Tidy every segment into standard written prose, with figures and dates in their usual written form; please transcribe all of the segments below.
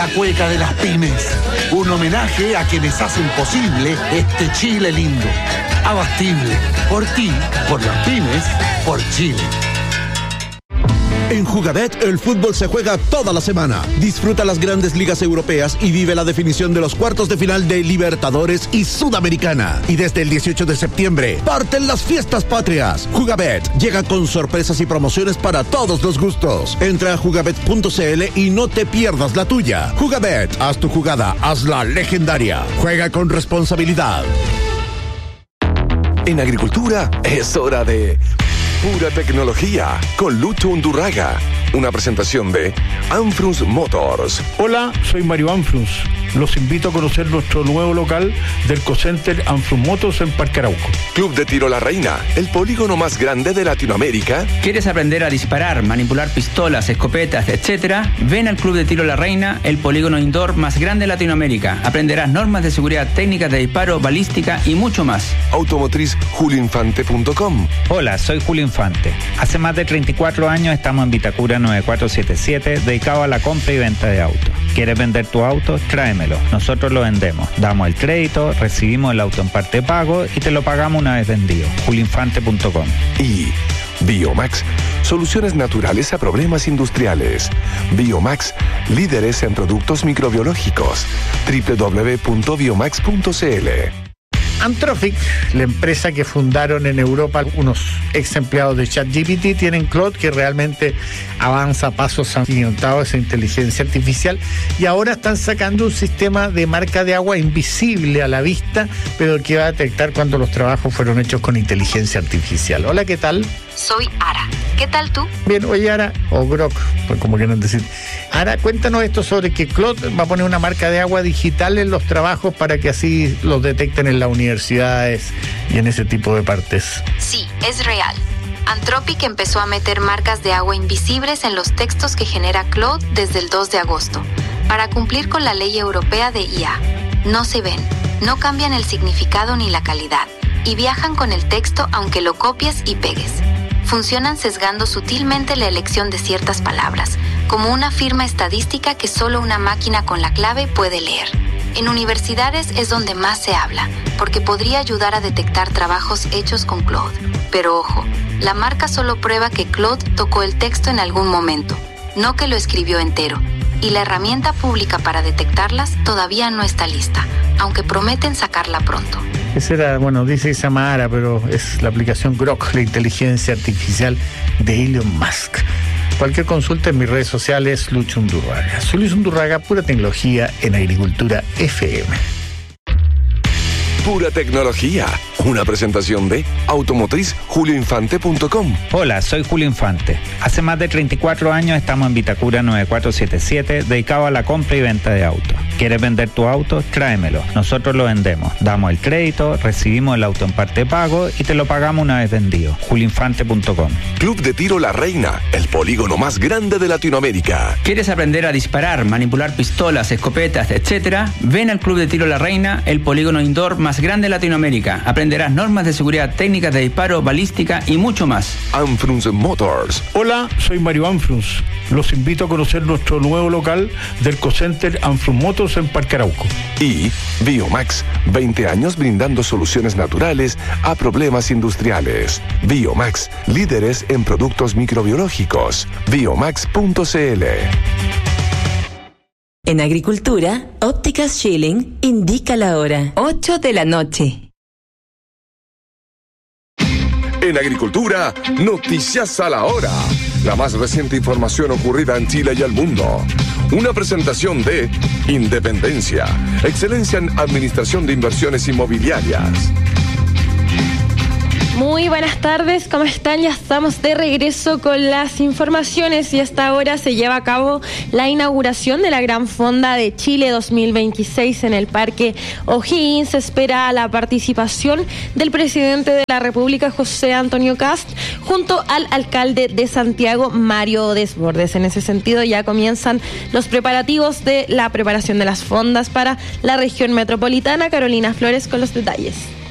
La cueca de las pymes, un homenaje a quienes hacen posible este Chile lindo. Abastible, por ti, por las pymes, por Chile. En Jugabet, el fútbol se juega toda la semana. Disfruta las grandes ligas europeas y vive la definición de los cuartos de final de Libertadores y Sudamericana. Y desde el 18 de septiembre, parten las fiestas patrias. Jugabet llega con sorpresas y promociones para todos los gustos. Entra a jugabet.cl y no te pierdas la tuya. Jugabet, haz tu jugada, hazla legendaria. Juega con responsabilidad. En agricultura es hora de pura tecnología con Lucho Undurraga. Una presentación de Anfrus Motors. Hola, soy Mario Anfrus. Los invito a conocer nuestro nuevo local del Cocenter Anfrus Motors en Parque Arauco. Club de Tiro La Reina, el polígono más grande de Latinoamérica. ¿Quieres aprender a disparar, manipular pistolas, escopetas, etcétera? Ven al Club de Tiro La Reina, el polígono indoor más grande de Latinoamérica. Aprenderás normas de seguridad, técnicas de disparo, balística y mucho más. Automotriz julioinfante.com. Hola, soy Julio Infante. Hace más de 34 años estamos en Vitacura 9477, dedicado a la compra y venta de autos. ¿Quieres vender tu auto? Tráemelo. Nosotros lo vendemos. Damos el crédito, recibimos el auto en parte pago y te lo pagamos una vez vendido. julioinfante.com. Y Biomax, soluciones naturales a problemas industriales. Biomax, líderes en productos microbiológicos. www.biomax.cl. Anthropic, la empresa que fundaron en Europa unos ex empleados de ChatGPT, tienen Claude, que realmente avanza a pasos agigantados esa inteligencia artificial, y ahora están sacando un sistema de marca de agua invisible a la vista, pero que va a detectar cuando los trabajos fueron hechos con inteligencia artificial. Hola, ¿qué tal? Soy Ara. ¿Qué tal tú? Bien, oye, Ara, o Grok, pues como quieran decir. Ara, cuéntanos esto sobre que Claude va a poner una marca de agua digital en los trabajos para que así los detecten en las universidades y en ese tipo de partes. Sí, es real. Anthropic empezó a meter marcas de agua invisibles en los textos que genera Claude desde el 2 de agosto, para cumplir con la ley europea de IA. No se ven, no cambian el significado ni la calidad, y viajan con el texto aunque lo copies y pegues. Funcionan sesgando sutilmente la elección de ciertas palabras, como una firma estadística que solo una máquina con la clave puede leer. En universidades es donde más se habla, porque podría ayudar a detectar trabajos hechos con Claude. Pero ojo, la marca solo prueba que Claude tocó el texto en algún momento, no que lo escribió entero. Y la herramienta pública para detectarlas todavía no está lista, aunque prometen sacarla pronto. Esa era, bueno, dice que se llama Ara, pero es la aplicación Grok, la inteligencia artificial de Elon Musk. Cualquier consulta en mis redes sociales, Lucho Undurraga. Soy Lucho Undurraga, pura tecnología en Agricultura FM. Pura tecnología, una presentación de Automotriz julioinfante.com. Hola, soy Julio Infante. Hace más de 34 años estamos en Vitacura 9477, dedicado a la compra y venta de autos. ¿Quieres vender tu auto? Tráemelo. Nosotros lo vendemos. Damos el crédito, recibimos el auto en parte pago y te lo pagamos una vez vendido. julioinfante.com. Club de Tiro La Reina, el polígono más grande de Latinoamérica. ¿Quieres aprender a disparar, manipular pistolas, escopetas, etcétera? Ven al Club de Tiro La Reina, el polígono indoor más grande de Latinoamérica. Aprenderás normas de seguridad, técnicas de disparo, balística y mucho más. Anfrus Motors. Hola, soy Mario Anfrus. Los invito a conocer nuestro nuevo local del Cocenter Anfrus Motors en Parque Arauco. Y Biomax, 20 años brindando soluciones naturales a problemas industriales. Biomax, líderes en productos microbiológicos. Biomax.cl. En Agricultura, Ópticas Schilling indica la hora, 8 de la noche. En Agricultura, noticias a la hora. La más reciente información ocurrida en Chile y el mundo. Una presentación de Independencia, excelencia en administración de inversiones inmobiliarias. Muy buenas tardes, ¿cómo están? Ya estamos de regreso con las informaciones y a esta hora se lleva a cabo la inauguración de la Gran Fonda de Chile 2026 en el Parque O'Higgins. Se espera la participación del presidente de la República, José Antonio Kast, junto al alcalde de Santiago, Mario Desbordes. En ese sentido ya comienzan los preparativos de la preparación de las fondas para la región metropolitana. Carolina Flores con los detalles.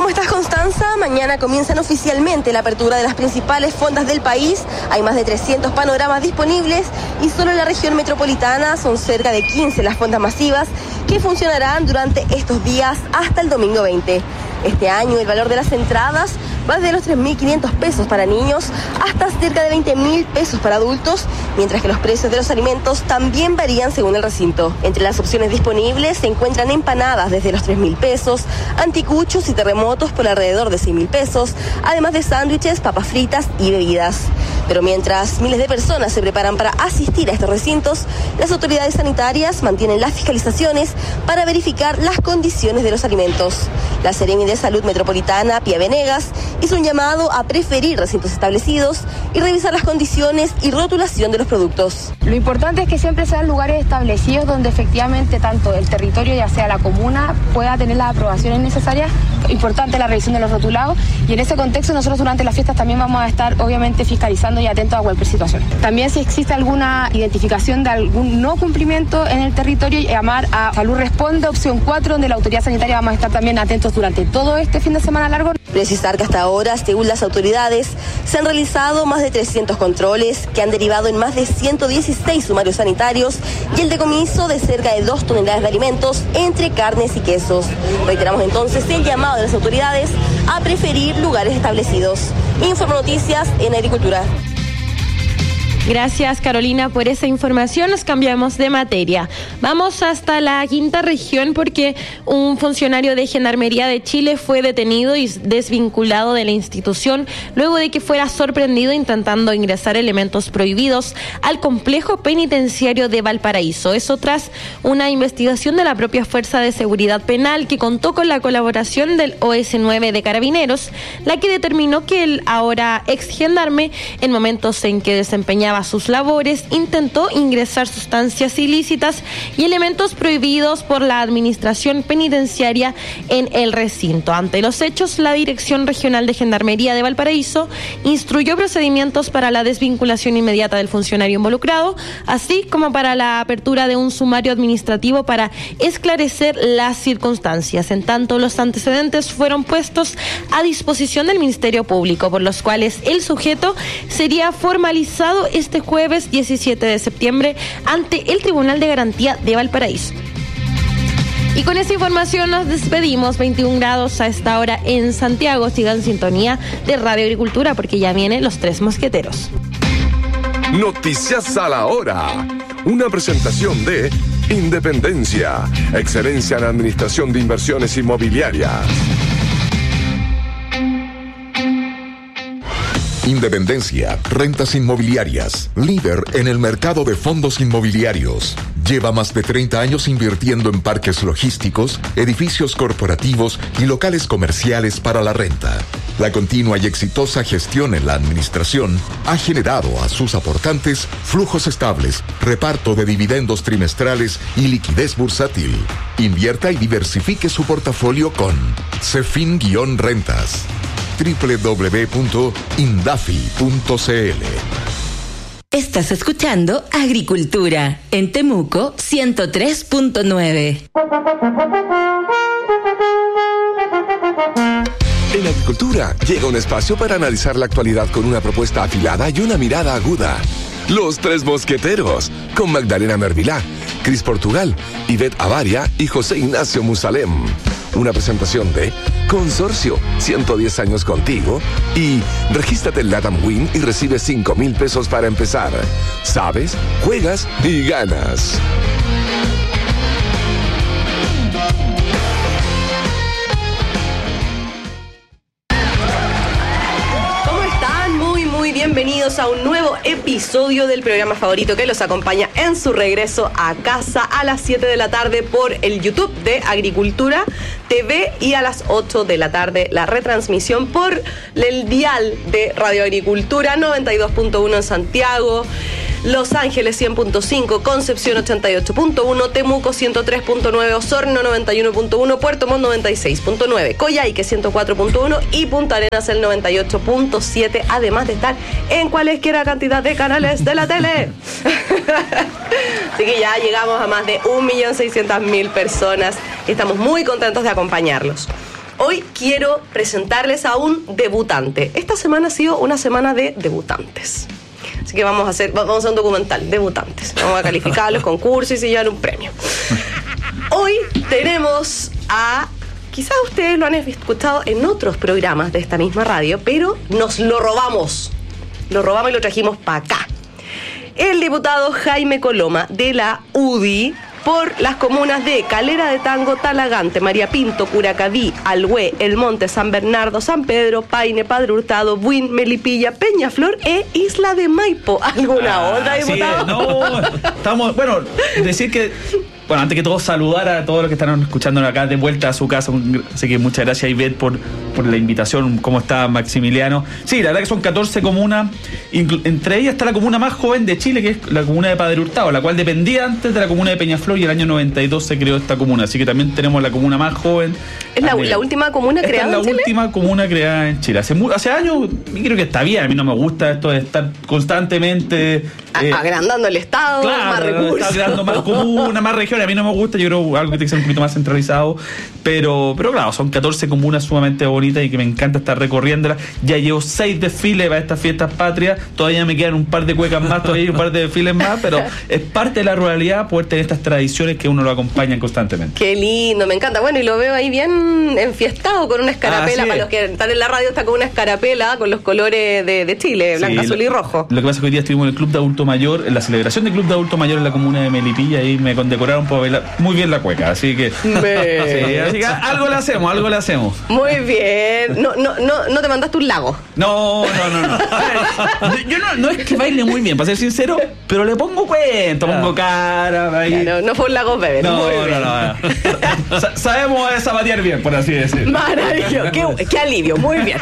¿Cómo estás, Constanza? Mañana comienzan oficialmente la apertura de las principales fondas del país. Hay más de 300 panoramas disponibles y solo en la región metropolitana son cerca de 15 las fondas masivas que funcionarán durante estos días hasta el domingo 20. Este año el valor de las entradas va desde los 3.500 pesos para niños hasta cerca de 20.000 pesos para adultos, mientras que los precios de los alimentos también varían según el recinto. Entre las opciones disponibles se encuentran empanadas desde los 3.000 pesos, anticuchos y terremotos por alrededor de 6.000 pesos, además de sándwiches, papas fritas y bebidas. Pero mientras miles de personas se preparan para asistir a estos recintos, las autoridades sanitarias mantienen las fiscalizaciones para verificar las condiciones de los alimentos. La Seremi de Salud Metropolitana, Pía Venegas, hizo un llamado a preferir recintos establecidos y revisar las condiciones y rotulación de los productos. Lo importante es que siempre sean lugares establecidos donde efectivamente tanto el territorio, ya sea la comuna, pueda tener las aprobaciones necesarias. Importante la revisión de los rotulados, y en ese contexto nosotros durante las fiestas también vamos a estar obviamente fiscalizando y atentos a cualquier situación. También si existe alguna identificación de algún no cumplimiento en el territorio, llamar a Salud Responde, opción 4, donde la autoridad sanitaria vamos a estar también atentos durante todo este fin de semana largo. Precisar que hasta ahora, según las autoridades, se han realizado más de 300 controles que han derivado en más de 116 sumarios sanitarios y el decomiso de cerca de 2 toneladas de alimentos entre carnes y quesos. Reiteramos entonces el llamado de las autoridades a preferir lugares establecidos. Informa Noticias en Agricultura. Gracias, Carolina, por esa información. Nos cambiamos de materia. Vamos hasta la quinta región porque un funcionario de Gendarmería de Chile fue detenido y desvinculado de la institución luego de que fuera sorprendido intentando ingresar elementos prohibidos al complejo penitenciario de Valparaíso. Eso tras una investigación de la propia Fuerza de Seguridad Penal que contó con la colaboración del OS9 de Carabineros, la que determinó que el ahora ex gendarme, en momentos en que desempeñaba sus labores, intentó ingresar sustancias ilícitas y elementos prohibidos por la administración penitenciaria en el recinto. Ante los hechos, la Dirección Regional de Gendarmería de Valparaíso instruyó procedimientos para la desvinculación inmediata del funcionario involucrado, así como para la apertura de un sumario administrativo para esclarecer las circunstancias. En tanto, los antecedentes fueron puestos a disposición del Ministerio Público, por los cuales el sujeto sería formalizado este jueves 17 de septiembre ante el Tribunal de Garantía de Valparaíso. Y con esta información nos despedimos. 21 grados a esta hora en Santiago. Sigan en sintonía de Radio Agricultura porque ya vienen los Tres Mosqueteros. Noticias a la hora. Una presentación de Independencia, excelencia en administración de inversiones inmobiliarias. Independencia, rentas inmobiliarias, líder en el mercado de fondos inmobiliarios. Lleva más de 30 años invirtiendo en parques logísticos, edificios corporativos y locales comerciales para la renta. La continua y exitosa gestión en la administración ha generado a sus aportantes flujos estables, reparto de dividendos trimestrales y liquidez bursátil. Invierta y diversifique su portafolio con Cefin-Rentas. www.indafi.cl. Estás escuchando Agricultura en Temuco 103.9. En Agricultura llega un espacio para analizar la actualidad con una propuesta afilada y una mirada aguda. Los Tres Mosqueteros, con Magdalena Mervilá, Cris Portugal, Ivette Avaria y José Ignacio Musalem. Una presentación de Consorcio, 110 años contigo, y regístrate en Latam Win y recibe 5,000 pesos para empezar. Sabes, juegas y ganas. Bienvenidos a un nuevo episodio del programa favorito que los acompaña en su regreso a casa a las 7 de la tarde por el YouTube de Agricultura TV y a las 8 de la tarde la retransmisión por el dial de Radio Agricultura 92.1 en Santiago, Los Ángeles 100.5, Concepción 88.1, Temuco 103.9, Osorno 91.1, Puerto Montt 96.9, Coyhaique 104.1 y Punta Arenas el 98.7, además de estar en cualesquiera cantidad de canales de la tele. Así que ya llegamos a más de 1.600.000 personas y estamos muy contentos de acompañarlos. Hoy quiero presentarles a un debutante. Esta semana ha sido una semana de debutantes. Así que vamos a hacer un documental, debutantes. Vamos a calificar los concursos y se llevan un premio. Hoy tenemos a... Quizás ustedes lo han escuchado en otros programas de esta misma radio, pero nos lo robamos. Lo robamos y lo trajimos para acá. El diputado Jaime Coloma, de la UDI, por las comunas de Calera de Tango, Talagante, María Pinto, Curacaví, Alhué, El Monte, San Bernardo, San Pedro, Paine, Padre Hurtado, Buin, Melipilla, Peñaflor e Isla de Maipo. ¿Alguna otra, diputado? Sí, no, estamos, bueno, decir que... Bueno, antes que todo, saludar a todos los que están escuchando acá de vuelta a su casa. Así que muchas gracias, Ivette, por la invitación. ¿Cómo está, Maximiliano? Sí, la verdad que son 14 comunas. Entre ellas está la comuna más joven de Chile, que es la comuna de Padre Hurtado, la cual dependía antes de la comuna de Peñaflor, y el año 92 se creó esta comuna. Así que también tenemos la comuna más joven. ¿Es la última comuna creada en Chile? Es la última comuna creada en Chile. Hace años, creo que está bien. A mí no me gusta esto de estar constantemente... agrandando el Estado, claro, más recursos. Agrandando más comunas, más regiones. A mí no me gusta, yo creo algo que tiene que ser un poquito más centralizado. Pero claro, son 14 comunas sumamente bonitas y que me encanta estar recorriéndolas. Ya llevo 6 desfiles para estas fiestas patrias. Todavía me quedan un par de cuecas más, todavía hay un par de desfiles más, pero es parte de la ruralidad poder tener estas tradiciones que uno lo acompañan constantemente. Qué lindo, me encanta. Bueno, y lo veo ahí bien enfiestado con una escarapela. Para los que están en la radio, está con una escarapela con los colores de Chile, blanco, azul y rojo. Lo que pasa es que hoy día estuvimos en el Club de Adulto Mayor, en la celebración del Club de Adulto Mayor en la comuna de Melipilla, y me condecoraron por bailar muy bien la cueca, así que sí, así que algo le hacemos. Muy bien. No te mandaste un lago. No. Yo no es que baile muy bien, para ser sincero, pero le pongo cuento, pongo cara ahí. Claro, no fue un lago bebé. No. Sabemos zapatear bien, por así decirlo. Maravilloso, qué alivio, muy bien.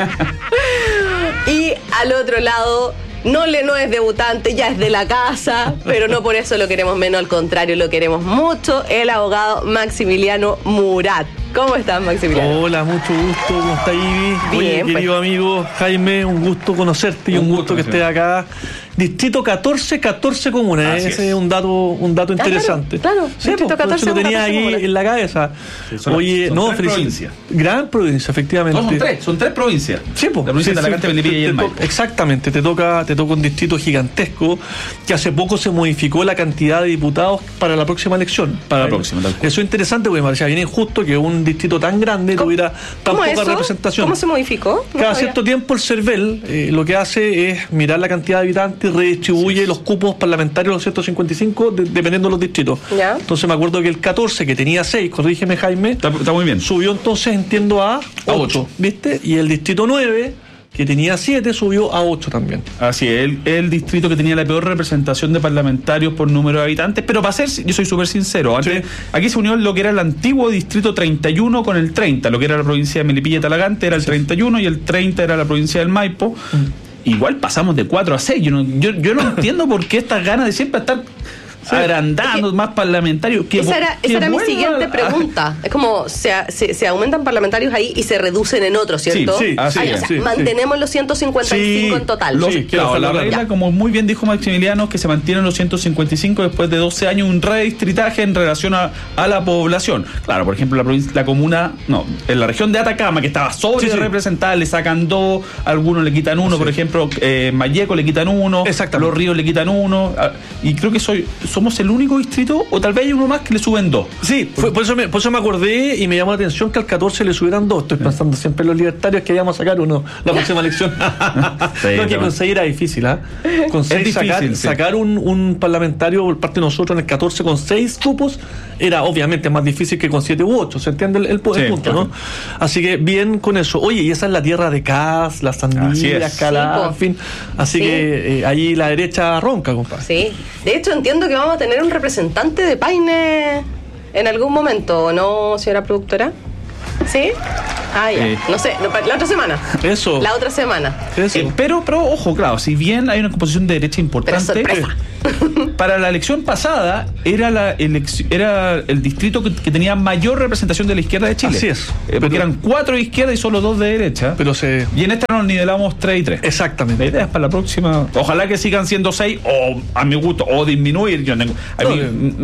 Y al otro lado, no es debutante, ya es de la casa, pero no por eso lo queremos menos, al contrario, lo queremos mucho, el abogado Maximiliano Murat. ¿Cómo estás, Maximiliano? Hola, mucho gusto, ¿cómo está Ivy? Bien, oye, querido amigo Jaime, un gusto conocerte y un gusto que estés acá. Distrito 14 comunas, ese es un dato interesante. Claro, sí, Distrito 14 lo tenía ahí comunas en la cabeza. Oye, son 3 provincias. Gran provincia, efectivamente. No, son tres provincias. Sí, la provincia de Talagante, Melipilla y el Maipo. Exactamente, te toca un distrito gigantesco que hace poco se modificó la cantidad de diputados para la próxima elección. Eso es interesante porque me parecía bien injusto que un distrito tan grande tuviera tan poca representación. ¿Cómo se modificó? Cada cierto tiempo el CERVEL lo que hace es mirar la cantidad de habitantes y redistribuye los cupos parlamentarios, los 155, dependiendo de los distritos. ¿Ya? Entonces me acuerdo que el 14, que tenía 6, corrígeme Jaime, está muy bien, subió entonces, entiendo, a 8, ¿viste? Y el distrito 9, que tenía 7, subió a 8 también. Así es, el distrito que tenía la peor representación de parlamentarios por número de habitantes, pero para ser, yo soy súper sincero, antes, aquí se unió lo que era el antiguo distrito 31 con el 30, lo que era la provincia de Melipilla y Talagante era el 31 y el 30 era la provincia del Maipo. Igual pasamos de 4 a 6, yo no entiendo por qué estas ganas de siempre estar agrandando más parlamentarios. Esa era mi siguiente pregunta. Es como se aumentan parlamentarios ahí y se reducen en otros, ¿cierto? Sí, mantenemos los 155 en total. Claro, la regla, como muy bien dijo Maximiliano, que se mantienen los 155 después de 12 años, un redistritaje en relación a la población. Claro, por ejemplo, en la región de Atacama, que estaba representada, le sacan 2, algunos le quitan 1, por ejemplo, Malleco le quitan 1, Los Ríos le quitan 1, y creo que somos el único distrito, o tal vez hay uno más que le suben 2. Sí, por eso me acordé y me llamó la atención que al 14 le subieran 2. Estoy pensando siempre en los libertarios que íbamos a sacar uno la próxima elección. Que conseguir era difícil, conseguir sacar un parlamentario por parte de nosotros en el 14 con 6 cupos era obviamente más difícil que con 7 u 8. ¿Se entiende el punto, no? Así que bien con eso. Oye, y esa es la tierra de Cas, las sandías, Calá, en fin. Así que ahí la derecha ronca, compadre. Sí. De hecho, entiendo que vamos a tener un representante de Paine en algún momento, ¿o no, señora productora? ¿Sí? No sé, la otra semana. Eso. La otra semana. Pero ojo, claro, si bien hay una composición de derecha importante, para la elección pasada era el distrito que tenía mayor representación de la izquierda de Chile. Así es. Porque eran 4 de izquierda y solo 2 de derecha. Y en esta nos nivelamos 3 y 3. Exactamente. La idea es para la próxima. Ojalá que sigan siendo 6, o a mi gusto, o disminuir.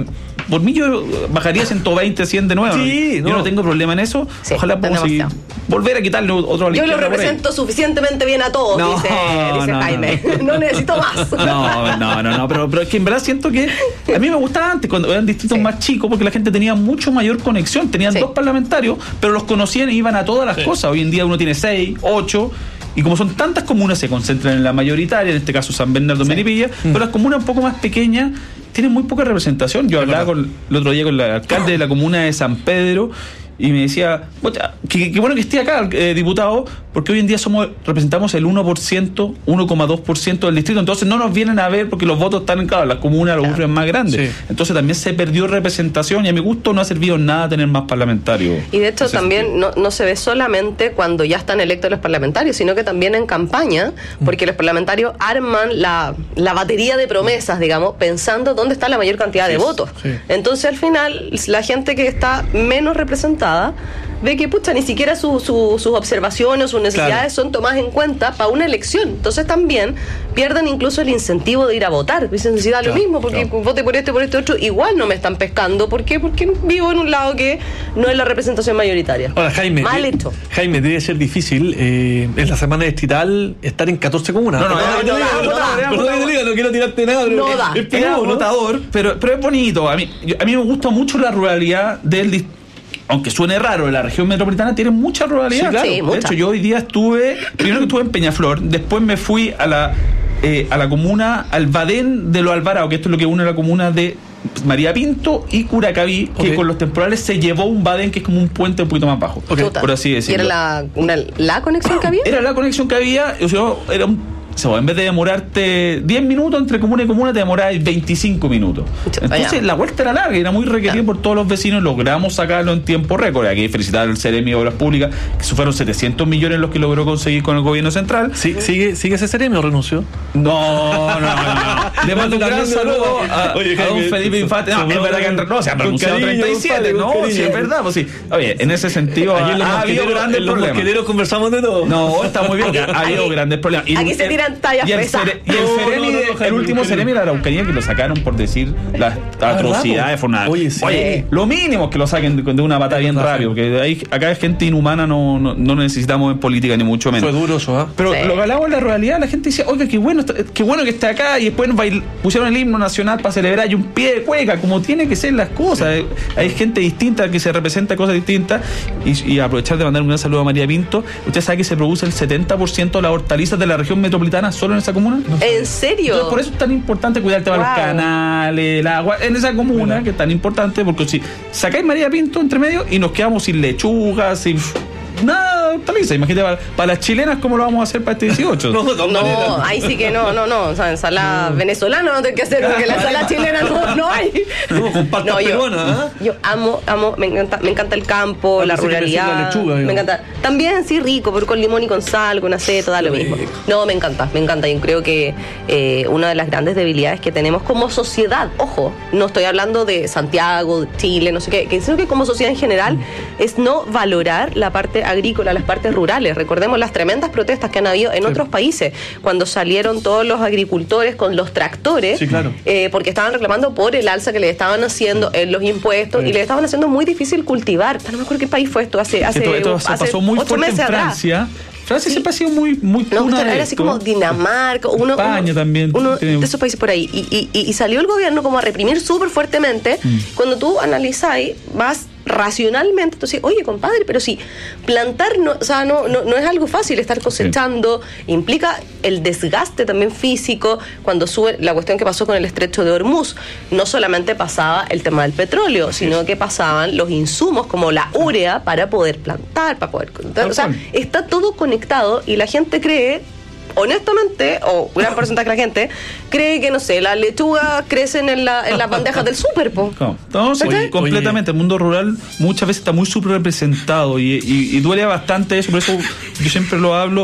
por mí yo bajaría 120, 100 de nuevo. Sí, yo no tengo problema en eso. Sí, ojalá podamos volver a quitarle otro a la Yo lo izquierda por ahí. represento suficientemente bien a todos, dice Jaime. No necesito más. No, pero es que en verdad siento que a mí me gustaba antes cuando eran distritos más chicos, porque la gente tenía mucho mayor conexión. Tenían 2 parlamentarios, pero los conocían y iban a todas las cosas. Hoy en día uno tiene 6, 8, y como son tantas comunas, se concentran en la mayoritaria, en este caso San Bernardo, Melipilla, pero las comunas un poco más pequeñas tienen muy poca representación. Yo hablaba el otro día con el alcalde de la comuna de San Pedro y me decía, qué bueno que esté acá, diputado, porque hoy en día representamos el 1%, 1,2% del distrito, entonces no nos vienen a ver porque los votos están en las comunas, los barrios más grandes. Entonces también se perdió representación y a mi gusto no ha servido nada tener más parlamentarios. Y de hecho también no se ve solamente cuando ya están electos los parlamentarios, sino que también en campaña, porque los parlamentarios arman la batería de promesas, digamos, pensando dónde está la mayor cantidad de votos. Entonces al final la gente que está menos representada ve que ni siquiera sus observaciones o sus necesidades son tomadas en cuenta para una elección. Entonces también pierden incluso el incentivo de ir a votar. Dicen, si da lo mismo, porque vote por este otro, igual no me están pescando. ¿Por qué? Porque vivo en un lado que no es la representación mayoritaria. Ahora, Jaime, mal hecho. Jaime, debe ser difícil en la semana distrital estar en 14 comunas. No quiero tirarte nada, pero es agotador, pero es bonito. A mí me gusta mucho la ruralidad del distrito. Aunque suene raro, la región metropolitana tiene mucha ruralidad. Sí, de hecho, yo hoy día primero que estuve en Peñaflor, después me fui a la comuna, al Badén de los Alvarados, que esto es lo que une la comuna de María Pinto y Curacaví, que con los temporales se llevó un Badén que es como un puente un poquito más bajo, por así decirlo. ¿Y era la conexión que había? Era la conexión que había, era en vez de demorarte 10 minutos entre comuna y comuna, te demorabas 25 minutos. Entonces la vuelta era larga y era muy requerida por todos los vecinos. Logramos sacarlo en tiempo récord. Aquí felicitar al Ceremi de Obras Públicas, que fueron 700 millones los que logró conseguir con el gobierno central. ¿Sigue ese Ceremi o renunció? No. Le mando un gran saludo a don Felipe Infante. No, es verdad que se han renunciado 37. Sí, es verdad. Pues sí. Oye, en ese sentido ha habido grandes problemas. En los mosqueteros conversamos de todo. No, está muy bien. Ha habido grandes problemas. Aquí se tiran tallas pesadas. Y el Ceremi, el último Ceremi de la Araucanía, que lo sacaron por decir las atrocidades. Oye, lo mínimo es que lo saquen de una patada bien rápido, porque acá hay gente inhumana, no necesitamos en política ni mucho menos. Fue duro eso, Pero lo que hablamos en la realidad, la gente dice, oiga, qué bueno que esté acá, y después pusieron el himno nacional para celebrar y un pie de cueca, como tiene que ser las cosas. Hay gente distinta que se representa cosas distintas, y aprovechar de mandar un gran saludo a María Pinto. ¿Usted sabe que se produce el 70% de las hortalizas de la región metropolitana solo en esa comuna? ¿En serio? Entonces, por eso es tan importante cuidar el tema de los canales, el agua, en esa comuna, que es tan importante, porque si sacáis María Pinto entre medio y nos quedamos sin lechugas, sin nada, hortaliza. Imagínate para las chilenas cómo lo vamos a hacer para este 18. No, ahí sí que no. O sea, ensalada venezolana no tengo que hacer, porque la ensalada chilena no hay. Yo amo, me encanta el campo, la ruralidad. Me encanta. También sí rico, pero con limón y con sal, con aceite, da lo mismo. No, me encanta. Y creo que una de las grandes debilidades que tenemos como sociedad, ojo, no estoy hablando de Santiago, de Chile, no sé qué, sino que como sociedad en general es no valorar la parte agrícola, las partes rurales. Recordemos las tremendas protestas que han habido en otros países, cuando salieron todos los agricultores con los tractores, porque estaban reclamando por el alza que le estaban haciendo en los impuestos y le estaban haciendo muy difícil cultivar. No me acuerdo qué país fue esto, hace pasó muy 8 meses en Francia. atrás. Francia siempre ha sido muy era así como Dinamarca, España también, uno de esos países por ahí, y salió el gobierno como a reprimir súper fuertemente. Cuando tú analizáis, vas racionalmente, entonces, oye, compadre, pero si plantar no es algo fácil, estar cosechando implica el desgaste también físico. Cuando sube la cuestión que pasó con el estrecho de Hormuz, no solamente pasaba el tema del petróleo, sino que pasaban los insumos como la urea para poder plantar, o sea, está todo conectado, y la gente cree, honestamente, o gran porcentaje de la gente cree que, no sé, las lechugas crecen en las bandejas del súper, completamente. El mundo rural muchas veces está muy subrepresentado y duele bastante eso. Por eso yo siempre lo hablo.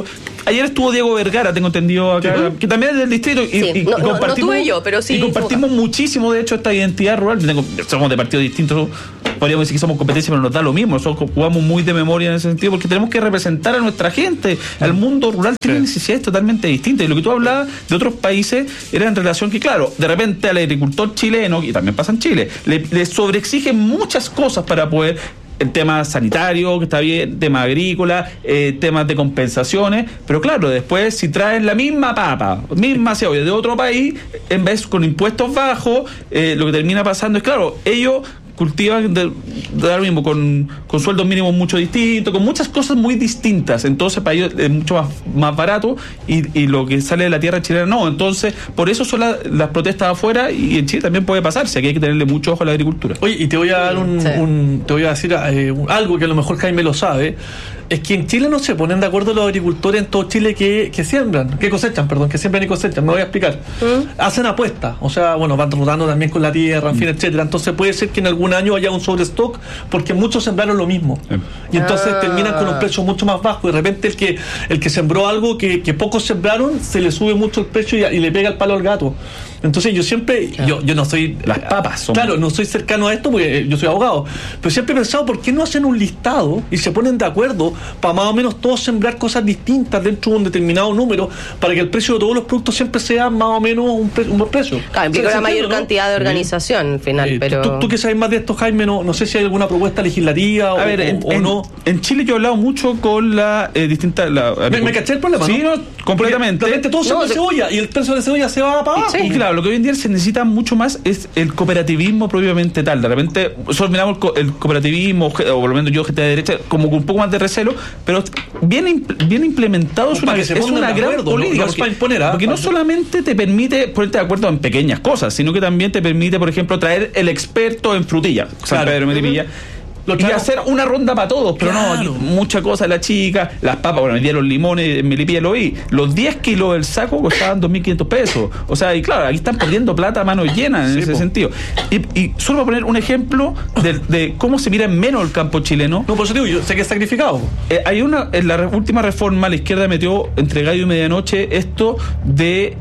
Ayer estuvo Diego Vergara, tengo entendido acá, que también es del distrito. Y no compartimos, tuve yo, pero sí. Y compartimos muchísimo, de hecho, esta identidad rural. Somos de partidos distintos, podríamos decir que somos competencia, pero nos da lo mismo. Nosotros jugamos muy de memoria en ese sentido, porque tenemos que representar a nuestra gente. Al mundo rural tiene necesidades totalmente distintas. Y lo que tú hablabas de otros países era en relación que, claro, de repente al agricultor chileno, y también pasa en Chile, le sobreexigen muchas cosas para poder... El tema sanitario, que está bien, tema agrícola, temas de compensaciones, pero claro, después si traen la misma papa, misma cebolla de otro país, en vez con impuestos bajos, lo que termina pasando es, claro, ellos cultivan de lo mismo, con sueldos mínimos mucho distintos, con muchas cosas muy distintas, entonces para ellos es mucho más barato y lo que sale de la tierra chilena no, entonces por eso son las protestas afuera, y en Chile también puede pasar, si aquí hay que tenerle mucho ojo a la agricultura. Oye, y te voy a dar te voy a decir algo que a lo mejor Jaime lo sabe, es que en Chile no se ponen de acuerdo los agricultores en todo Chile que siembran, que siembran y cosechan, me voy a explicar. Hacen apuestas, o sea, bueno, van rotando también con la tierra, en fin, etcétera. Entonces puede ser que en algún año haya un sobrestock porque muchos sembraron lo mismo. Y entonces terminan con un precio mucho más bajo. Y de repente el que sembró algo que pocos sembraron, se le sube mucho el precio y le pega el palo al gato. Entonces yo siempre, yo no soy... Las papas Claro, no soy cercano a esto porque yo soy abogado, pero siempre he pensado, ¿por qué no hacen un listado y se ponen de acuerdo para más o menos todos sembrar cosas distintas dentro de un determinado número, para que el precio de todos los productos siempre sea más o menos un buen precio? Claro, implica una mayor cantidad de organización al final, pero... Tú que sabes más de esto, Jaime, no sé si hay alguna propuesta legislativa o no. En Chile yo he hablado mucho con la distinta... ¿Me caché el problema? Sí, no, completamente. Realmente todos sembran cebolla y el precio de cebolla se va para abajo. Y claro, lo que hoy en día se necesita mucho más es el cooperativismo propiamente tal. De repente nosotros miramos el cooperativismo, o por lo menos yo, gente de derecha, como con un poco más de recelo, pero bien implementado, es una gran política, porque no solamente te permite ponerte de acuerdo en pequeñas cosas, sino que también te permite, por ejemplo, traer el experto en frutilla, San Pedro Melipilla, y hacer una ronda para todos, pero no, aquí mucha cosa la chica, las papas, bueno, hoy día los limones, en Melipilla lo vi, los 10 kilos del saco costaban 2.500 pesos, o sea, y claro, aquí están perdiendo plata a mano llena en ese sentido. Y solo para poner un ejemplo de cómo se mira en menos el campo chileno. No, por eso digo, yo sé que es sacrificado. Hay en la última reforma, la izquierda metió entre gallo y medianoche esto de...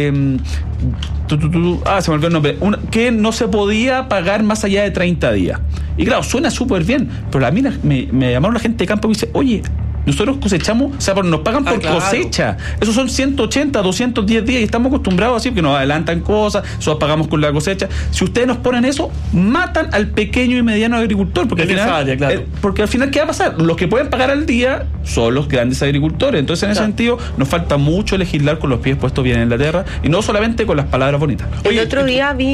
se me olvidó el nombre, que no se podía pagar más allá de 30 días. Y claro, suena súper bien, pero a mí me llamaron la gente de campo y me dice, oye, nosotros cosechamos, o sea, nos pagan por cosecha. Esos son 180, 210 días y estamos acostumbrados así, porque nos adelantan cosas, nosotros pagamos con la cosecha. Si ustedes nos ponen eso, matan al pequeño y mediano agricultor, porque al final, ¿qué va a pasar? Los que pueden pagar al día son los grandes agricultores. Entonces, en ese sentido, nos falta mucho legislar con los pies puestos bien en la tierra y no solamente con las palabras bonitas. El otro día vi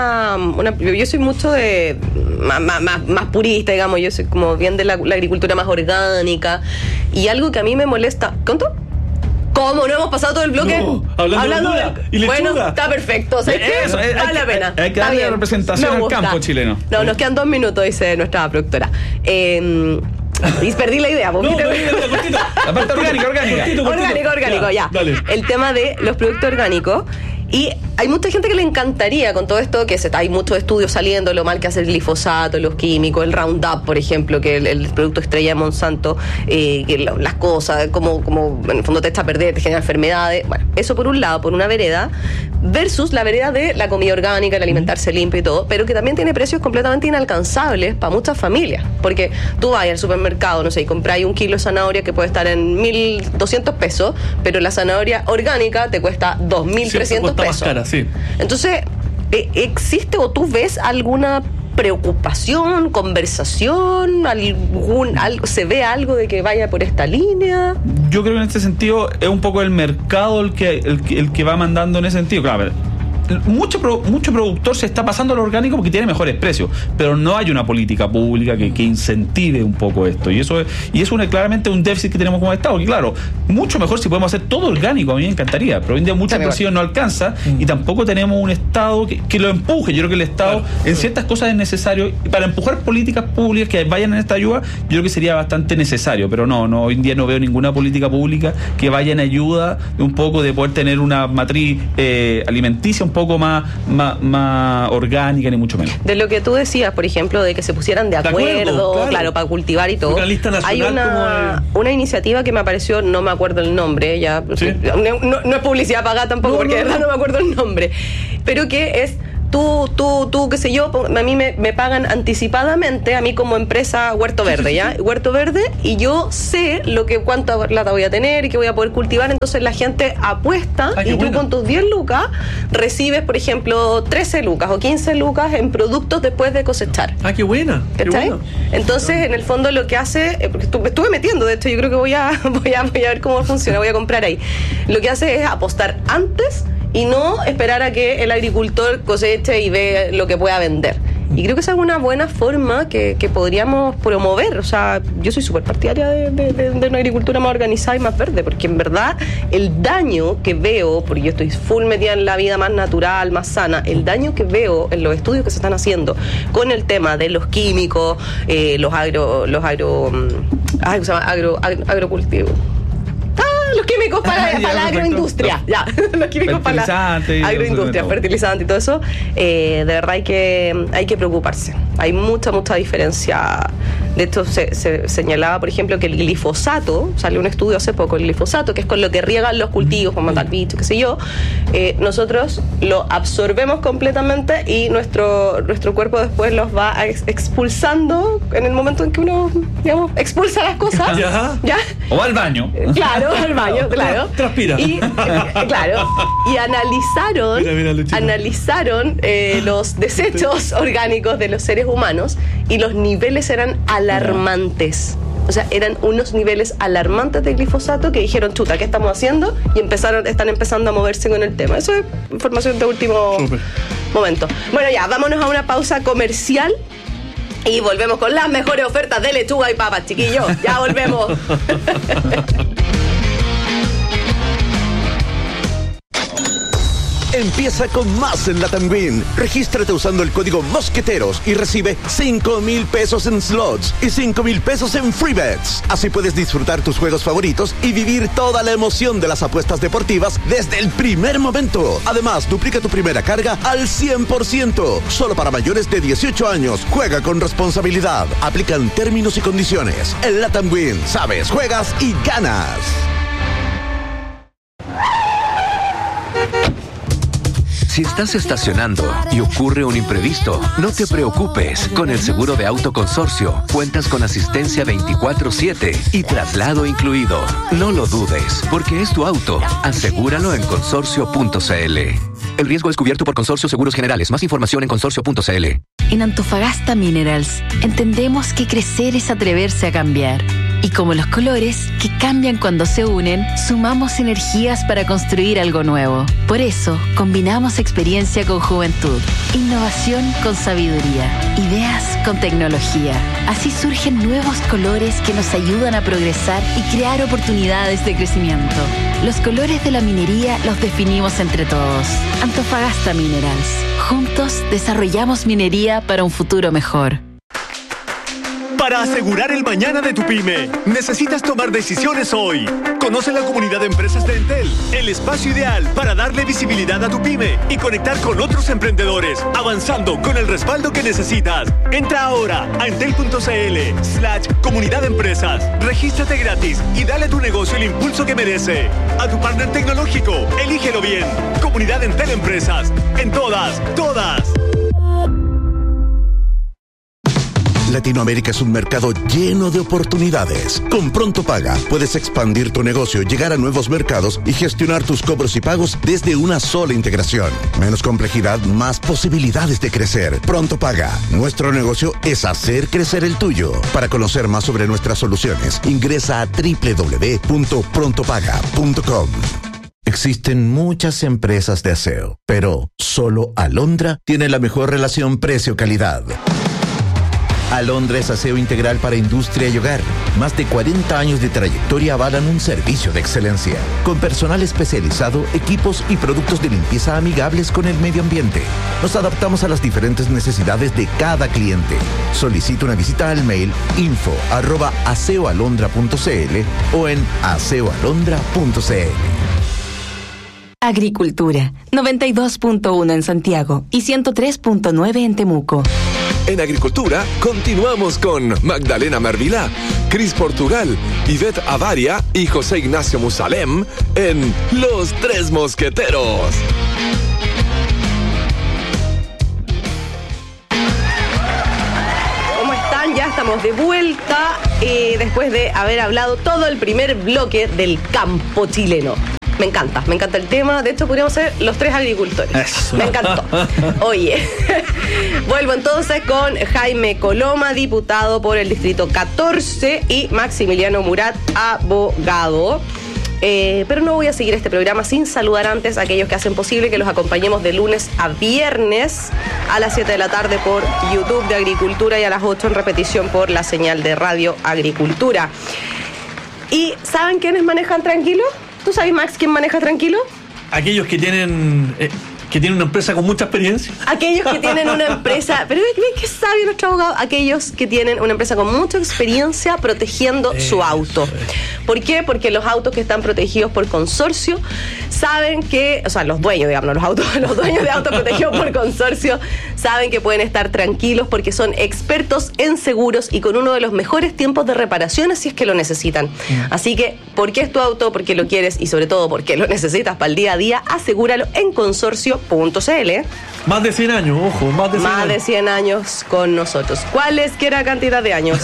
yo soy mucho de más purista, digamos, yo soy como bien de la agricultura más orgánica. Y algo que a mí me molesta... ¿Cuánto? ¿Cómo? ¿No hemos pasado todo el bloque? No, hablando de bueno, está perfecto. ¿Sabes qué? Vale la pena. Hay que darle representación al campo chileno. No, nos quedan 2 minutos, dice nuestra productora. Y perdí la idea. La parte orgánica. Orgánico, ya. Dale. El tema de los productos orgánicos. Y hay mucha gente que le encantaría con todo esto, que hay muchos estudios saliendo, lo mal que hace el glifosato, los químicos, el Roundup, por ejemplo, que el producto estrella de Monsanto, que las cosas, como en el fondo te echa a perder, te genera enfermedades. Bueno, eso por un lado, por una vereda, versus la vereda de la comida orgánica, el alimentarse limpio y todo, pero que también tiene precios completamente inalcanzables para muchas familias. Porque tú vas al supermercado, no sé, y compráis 1 kilo de zanahoria que puede estar en 1.200 pesos, pero la zanahoria orgánica te cuesta 2.300 pesos. Más cara, sí. Entonces, ¿existe o tú ves alguna preocupación, conversación, se ve algo de que vaya por esta línea? Yo creo que en este sentido es un poco el mercado el que va mandando en ese sentido. Claro, mucho productor se está pasando al orgánico porque tiene mejores precios, pero no hay una política pública que incentive un poco esto, y eso es claramente un déficit que tenemos como Estado, que claro, mucho mejor si podemos hacer todo orgánico, a mí me encantaría, pero hoy en día muchos precios no alcanza y tampoco tenemos un Estado que lo empuje. Yo creo que el Estado en ciertas cosas es necesario, y para empujar políticas públicas que vayan en esta ayuda, yo creo que sería bastante necesario, pero no hoy en día no veo ninguna política pública que vaya en ayuda de un poco de poder tener una matriz alimenticia un tampoco más orgánica, ni mucho menos. De lo que tú decías, por ejemplo, de que se pusieran de acuerdo, claro, para cultivar y todo. Una lista nacional. Hay una iniciativa que me apareció, no me acuerdo el nombre, ya ¿sí? no es publicidad pagada tampoco, porque de verdad no me acuerdo el nombre, pero que es tú, qué sé yo, a mí me pagan anticipadamente, a mí como empresa Huerto Verde, ¿ya? Huerto Verde, y yo sé cuánta plata voy a tener y que voy a poder cultivar, entonces la gente apuesta y tú con tus 10 lucas recibes, por ejemplo, 13 lucas o 15 lucas en productos después de cosechar. ¡Ah, qué buena! ¿Cachai? Entonces, en el fondo lo que hace, porque me estuve metiendo, de hecho yo creo que voy a ver cómo funciona, voy a comprar ahí. Lo que hace es apostar antes y no esperar a que el agricultor coseche y ve lo que pueda vender. Y creo que esa es una buena forma que podríamos promover. O sea, yo soy súper partidaria de una agricultura más organizada y más verde, porque en verdad el daño que veo, porque yo estoy full metida en la vida más natural, más sana, el daño que veo en los estudios que se están haciendo con el tema de los químicos, agrocultivos. Los químicos para la agroindustria, ya, los químicos para la agroindustria, fertilizante y todo eso, de verdad hay que preocuparse. Hay mucha diferencia. De hecho, se señalaba, por ejemplo, que el glifosato, salió un estudio hace poco, el glifosato, que es con lo que riegan los cultivos, para matar bichos, qué sé yo, nosotros lo absorbemos completamente y nuestro cuerpo después los va expulsando en el momento en que uno, digamos, expulsa las cosas. ¿Ya? O al baño. Claro, al baño, claro. Transpira. Y analizaron los desechos orgánicos de los seres humanos y los niveles eran alarmantes. O sea, eran unos niveles alarmantes de glifosato que dijeron, chuta, ¿qué estamos haciendo? Y están empezando a moverse con el tema. Eso es información de último momento. Bueno, ya, vámonos a una pausa comercial y volvemos con las mejores ofertas de lechuga y papas, chiquillos. Ya volvemos. Empieza con más en Latam Win. Regístrate usando el código Mosqueteros y recibe 5,000 pesos en slots y 5,000 pesos en free bets. Así puedes disfrutar tus juegos favoritos y vivir toda la emoción de las apuestas deportivas desde el primer momento. Además, duplica tu primera carga al 100%. Solo para mayores de 18 años. Juega con responsabilidad. Aplican términos y condiciones. En Latam Win, sabes, juegas y ganas. Si estás estacionando y ocurre un imprevisto, no te preocupes. Con el seguro de auto Consorcio, cuentas con asistencia 24/7 y traslado incluido. No lo dudes, porque es tu auto. Asegúralo en consorcio.cl. El riesgo es cubierto por Consorcio Seguros Generales. Más información en consorcio.cl. En Antofagasta Minerals, entendemos que crecer es atreverse a cambiar. Y como los colores, que cambian cuando se unen, sumamos energías para construir algo nuevo. Por eso, combinamos experiencia con juventud, innovación con sabiduría, ideas con tecnología. Así surgen nuevos colores que nos ayudan a progresar y crear oportunidades de crecimiento. Los colores de la minería los definimos entre todos. Antofagasta Minerals. Juntos desarrollamos minería para un futuro mejor. Para asegurar el mañana de tu pyme, necesitas tomar decisiones hoy. Conoce la comunidad de empresas de Entel, el espacio ideal para darle visibilidad a tu pyme y conectar con otros emprendedores, avanzando con el respaldo que necesitas. Entra ahora a entel.cl/comunidad de empresas. Regístrate gratis y dale a tu negocio el impulso que merece. A tu partner tecnológico, elígelo bien. Comunidad Entel Empresas. En todas. Latinoamérica es un mercado lleno de oportunidades. Con Pronto Paga puedes expandir tu negocio, llegar a nuevos mercados y gestionar tus cobros y pagos desde una sola integración. Menos complejidad, más posibilidades de crecer. Pronto Paga. Nuestro negocio es hacer crecer el tuyo. Para conocer más sobre nuestras soluciones, ingresa a www.prontopaga.com. Existen muchas empresas de aseo, pero solo Alondra tiene la mejor relación precio-calidad. Alondra es aseo integral para industria y hogar. Más de 40 años de trayectoria avalan un servicio de excelencia. Con personal especializado, equipos y productos de limpieza amigables con el medio ambiente. Nos adaptamos a las diferentes necesidades de cada cliente. Solicita una visita al mail info@aseoalondra.cl o en aseoalondra.cl. Agricultura, 92.1 en Santiago y 103.9 en Temuco. En Agricultura continuamos con Magdalena Mervilá, Cris Portugal, Ivette Avaria y José Ignacio Musalem en Los Tres Mosqueteros. ¿Cómo están? Ya estamos de vuelta después de haber hablado todo el primer bloque del campo chileno. Me encanta el tema. De hecho, podríamos ser los tres agricultores. Eso. Me encantó. Oye, vuelvo entonces con Jaime Coloma, diputado por el Distrito 14, y Maximiliano Murat, abogado. Pero no voy a seguir este programa sin saludar antes a aquellos que hacen posible que los acompañemos de lunes a viernes a las 7 de la tarde por YouTube de Agricultura y a las 8 en repetición por la señal de Radio Agricultura. ¿Y saben quiénes manejan tranquilo? ¿Tú sabes, Max, quién maneja tranquilo? Aquellos que tienen una empresa con mucha experiencia. Aquellos que tienen una empresa, pero ¿qué sabe nuestro abogado? Aquellos que tienen una empresa con mucha experiencia protegiendo su auto. ¿Por qué? Porque los autos que están protegidos por consorcio saben que, o sea, los dueños, digamos, los dueños de autos protegidos por consorcio saben que pueden estar tranquilos porque son expertos en seguros y con uno de los mejores tiempos de reparaciones si es que lo necesitan. Así que, ¿por qué es tu auto? Porque lo quieres y sobre todo porque lo necesitas para el día a día, asegúralo en consorcio.cl. Más de 100 años, ojo, más de 100 años con nosotros. Cualesquiera cantidad de años.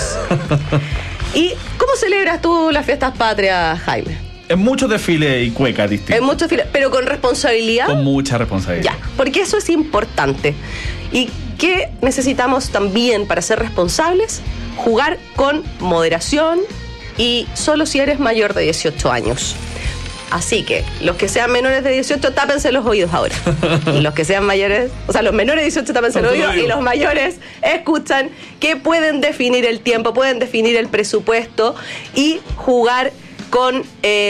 ¿Y cómo celebras tú las fiestas patrias, Jaime? En muchos desfiles y cuecas distintas. En muchos desfiles, pero con responsabilidad. Con mucha responsabilidad. Ya, porque eso es importante. ¿Y qué necesitamos también para ser responsables? Jugar con moderación y solo si eres mayor de 18 años. Así que los que sean menores de 18, tápense los oídos ahora. Y los que sean mayores, o sea, los menores de 18 tápense los oídos y los mayores escuchan que pueden definir el tiempo, pueden definir el presupuesto y jugar con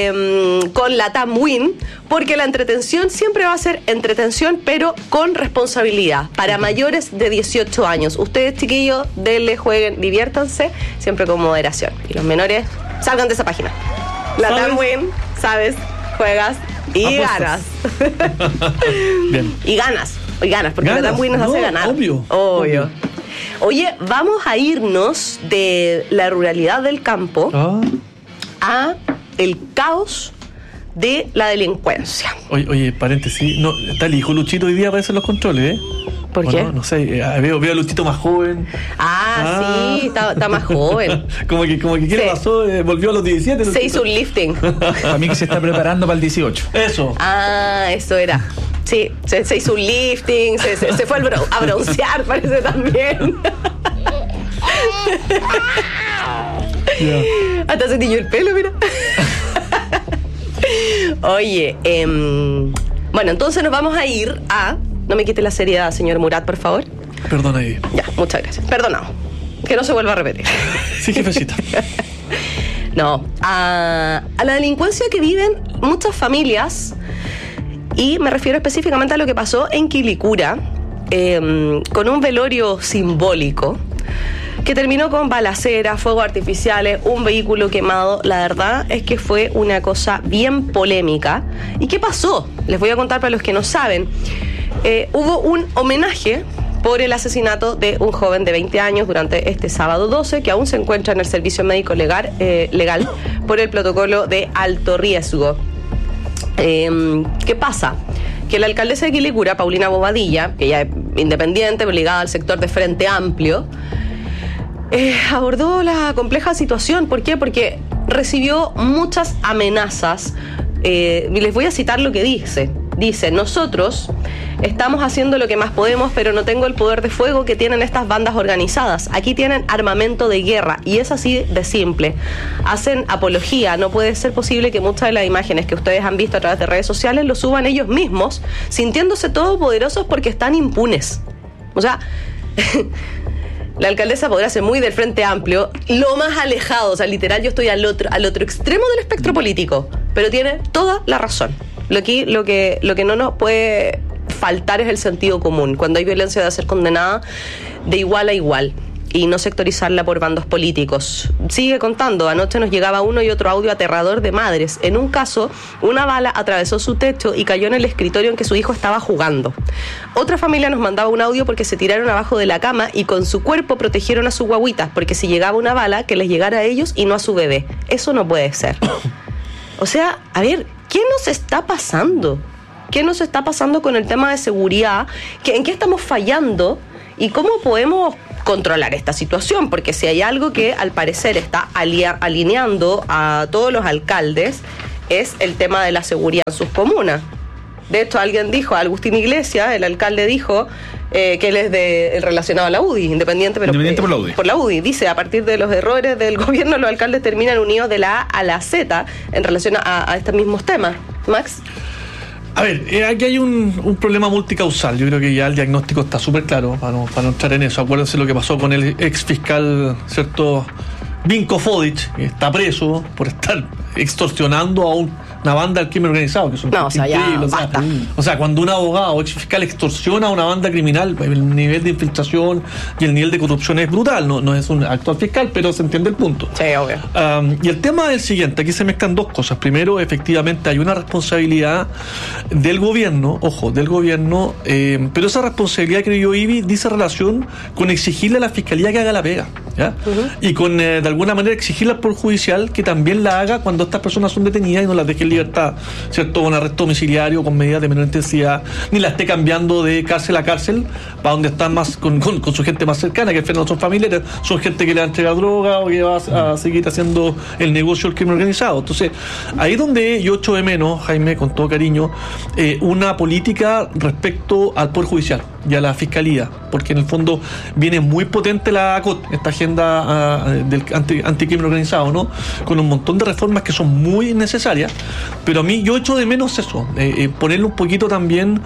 la TAM Win, porque la entretención siempre va a ser entretención, pero con responsabilidad, para mayores de 18 años. Ustedes, chiquillos, denle, jueguen, diviértanse, siempre con moderación. Y los menores, salgan de esa página. La TAM Win, sabes, juegas y ganas. Bien. Y ganas, porque la TAM Win nos hace ganar. Obvio. Oye, vamos a irnos de la ruralidad del campo a el caos de la delincuencia. Oye, paréntesis, no, está el hijo Luchito hoy día aparece en los controles, ¿eh? ¿Por qué? No sé, veo a Luchito más joven. Sí, está más joven. como que ¿qué le pasó? Volvió a los 17. Se hizo un lifting. Para mí que se está preparando para el 18. Eso. Eso era. Sí, se hizo un lifting, se fue a broncear, parece también. Hasta se tiñó el pelo, mira. Oye, bueno, entonces nos vamos a ir a... No me quite la seriedad, señor Murat, por favor. Perdona ahí. Ya, muchas gracias. Perdonado. Que no se vuelva a repetir. Sí, jefecita. No, a la delincuencia que viven muchas familias, y me refiero específicamente a lo que pasó en Quilicura, con un velorio simbólico que terminó con balaceras, fuegos artificiales, un vehículo quemado. La verdad es que fue una cosa bien polémica. ¿Y qué pasó? Les voy a contar para los que no saben. Hubo un homenaje por el asesinato de un joven de 20 años durante este sábado 12, que aún se encuentra en el servicio médico legal por el protocolo de alto riesgo. ¿Qué pasa? Que la alcaldesa de Quilicura, Paulina Bobadilla, que ya es independiente, pero ligada al sector de Frente Amplio, abordó la compleja situación. ¿Por qué? Porque recibió muchas amenazas. Les voy a citar lo que dice. Dice: nosotros estamos haciendo lo que más podemos, pero no tengo el poder de fuego que tienen estas bandas organizadas. Aquí tienen armamento de guerra y es así de simple. Hacen apología. No puede ser posible que muchas de las imágenes que ustedes han visto a través de redes sociales lo suban ellos mismos, sintiéndose todopoderosos porque están impunes. O sea... La alcaldesa podrá ser muy del Frente Amplio, lo más alejado, o sea, literal, yo estoy al otro extremo del espectro político, pero tiene toda la razón. Lo que no nos puede faltar es el sentido común. Cuando hay violencia debe ser condenada de igual a igual. y no sectorizarla por bandos políticos. Sigue contando, anoche nos llegaba uno y otro audio aterrador de madres. En un caso, una bala atravesó su techo y cayó en el escritorio en que su hijo estaba jugando. Otra familia nos mandaba un audio porque se tiraron abajo de la cama y con su cuerpo protegieron a sus guaguitas, porque si llegaba una bala, que les llegara a ellos y no a su bebé. Eso no puede ser. O sea, a ver, ¿qué nos está pasando? ¿Qué nos está pasando con el tema de seguridad? ¿En qué estamos fallando? ¿Y cómo podemos controlar esta situación? Porque si hay algo que al parecer está alineando a todos los alcaldes, es el tema de la seguridad en sus comunas. De hecho, alguien dijo, Agustín Iglesias, el alcalde dijo que él es relacionado a la UDI, independiente por la UDI. Dice, a partir de los errores del gobierno, los alcaldes terminan unidos de la A a la Z en relación a estos mismos temas. Max. A ver, aquí hay un problema multicausal. Yo creo que ya el diagnóstico está súper claro para no entrar en eso. Acuérdense lo que pasó con el ex fiscal, ¿cierto? Vinko Fodic, que está preso por estar extorsionando a una banda del crimen organizado, que son o sea, cuando un abogado o ex fiscal extorsiona a una banda criminal, el nivel de infiltración y el nivel de corrupción es brutal. No es un actual fiscal, pero se entiende el punto. Sí, obvio. Y el tema es el siguiente, aquí se mezclan dos cosas. Primero, efectivamente hay una responsabilidad del gobierno, pero esa responsabilidad, creo yo, Ivy, dice relación con exigirle a la fiscalía que haga la pega, ¿ya? Y con de alguna manera exigirle al Poder Judicial que también la haga cuando estas personas son detenidas y no las deje en libertad, ¿cierto? Con arresto domiciliario, con medidas de menor intensidad, ni la esté cambiando de cárcel a cárcel para donde están más con su gente más cercana, que al final no son familiares, son gente que le va a entregar droga o que va a seguir haciendo el negocio del crimen organizado. Entonces, ahí es donde yo echo de menos, Jaime, con todo cariño, una política respecto al Poder Judicial y a la Fiscalía, porque en el fondo viene muy potente la ACOT, esta agenda del anticrimen organizado, ¿no? Con un montón de reformas que son muy necesarias, pero a mí yo echo de menos eso, ponerle un poquito también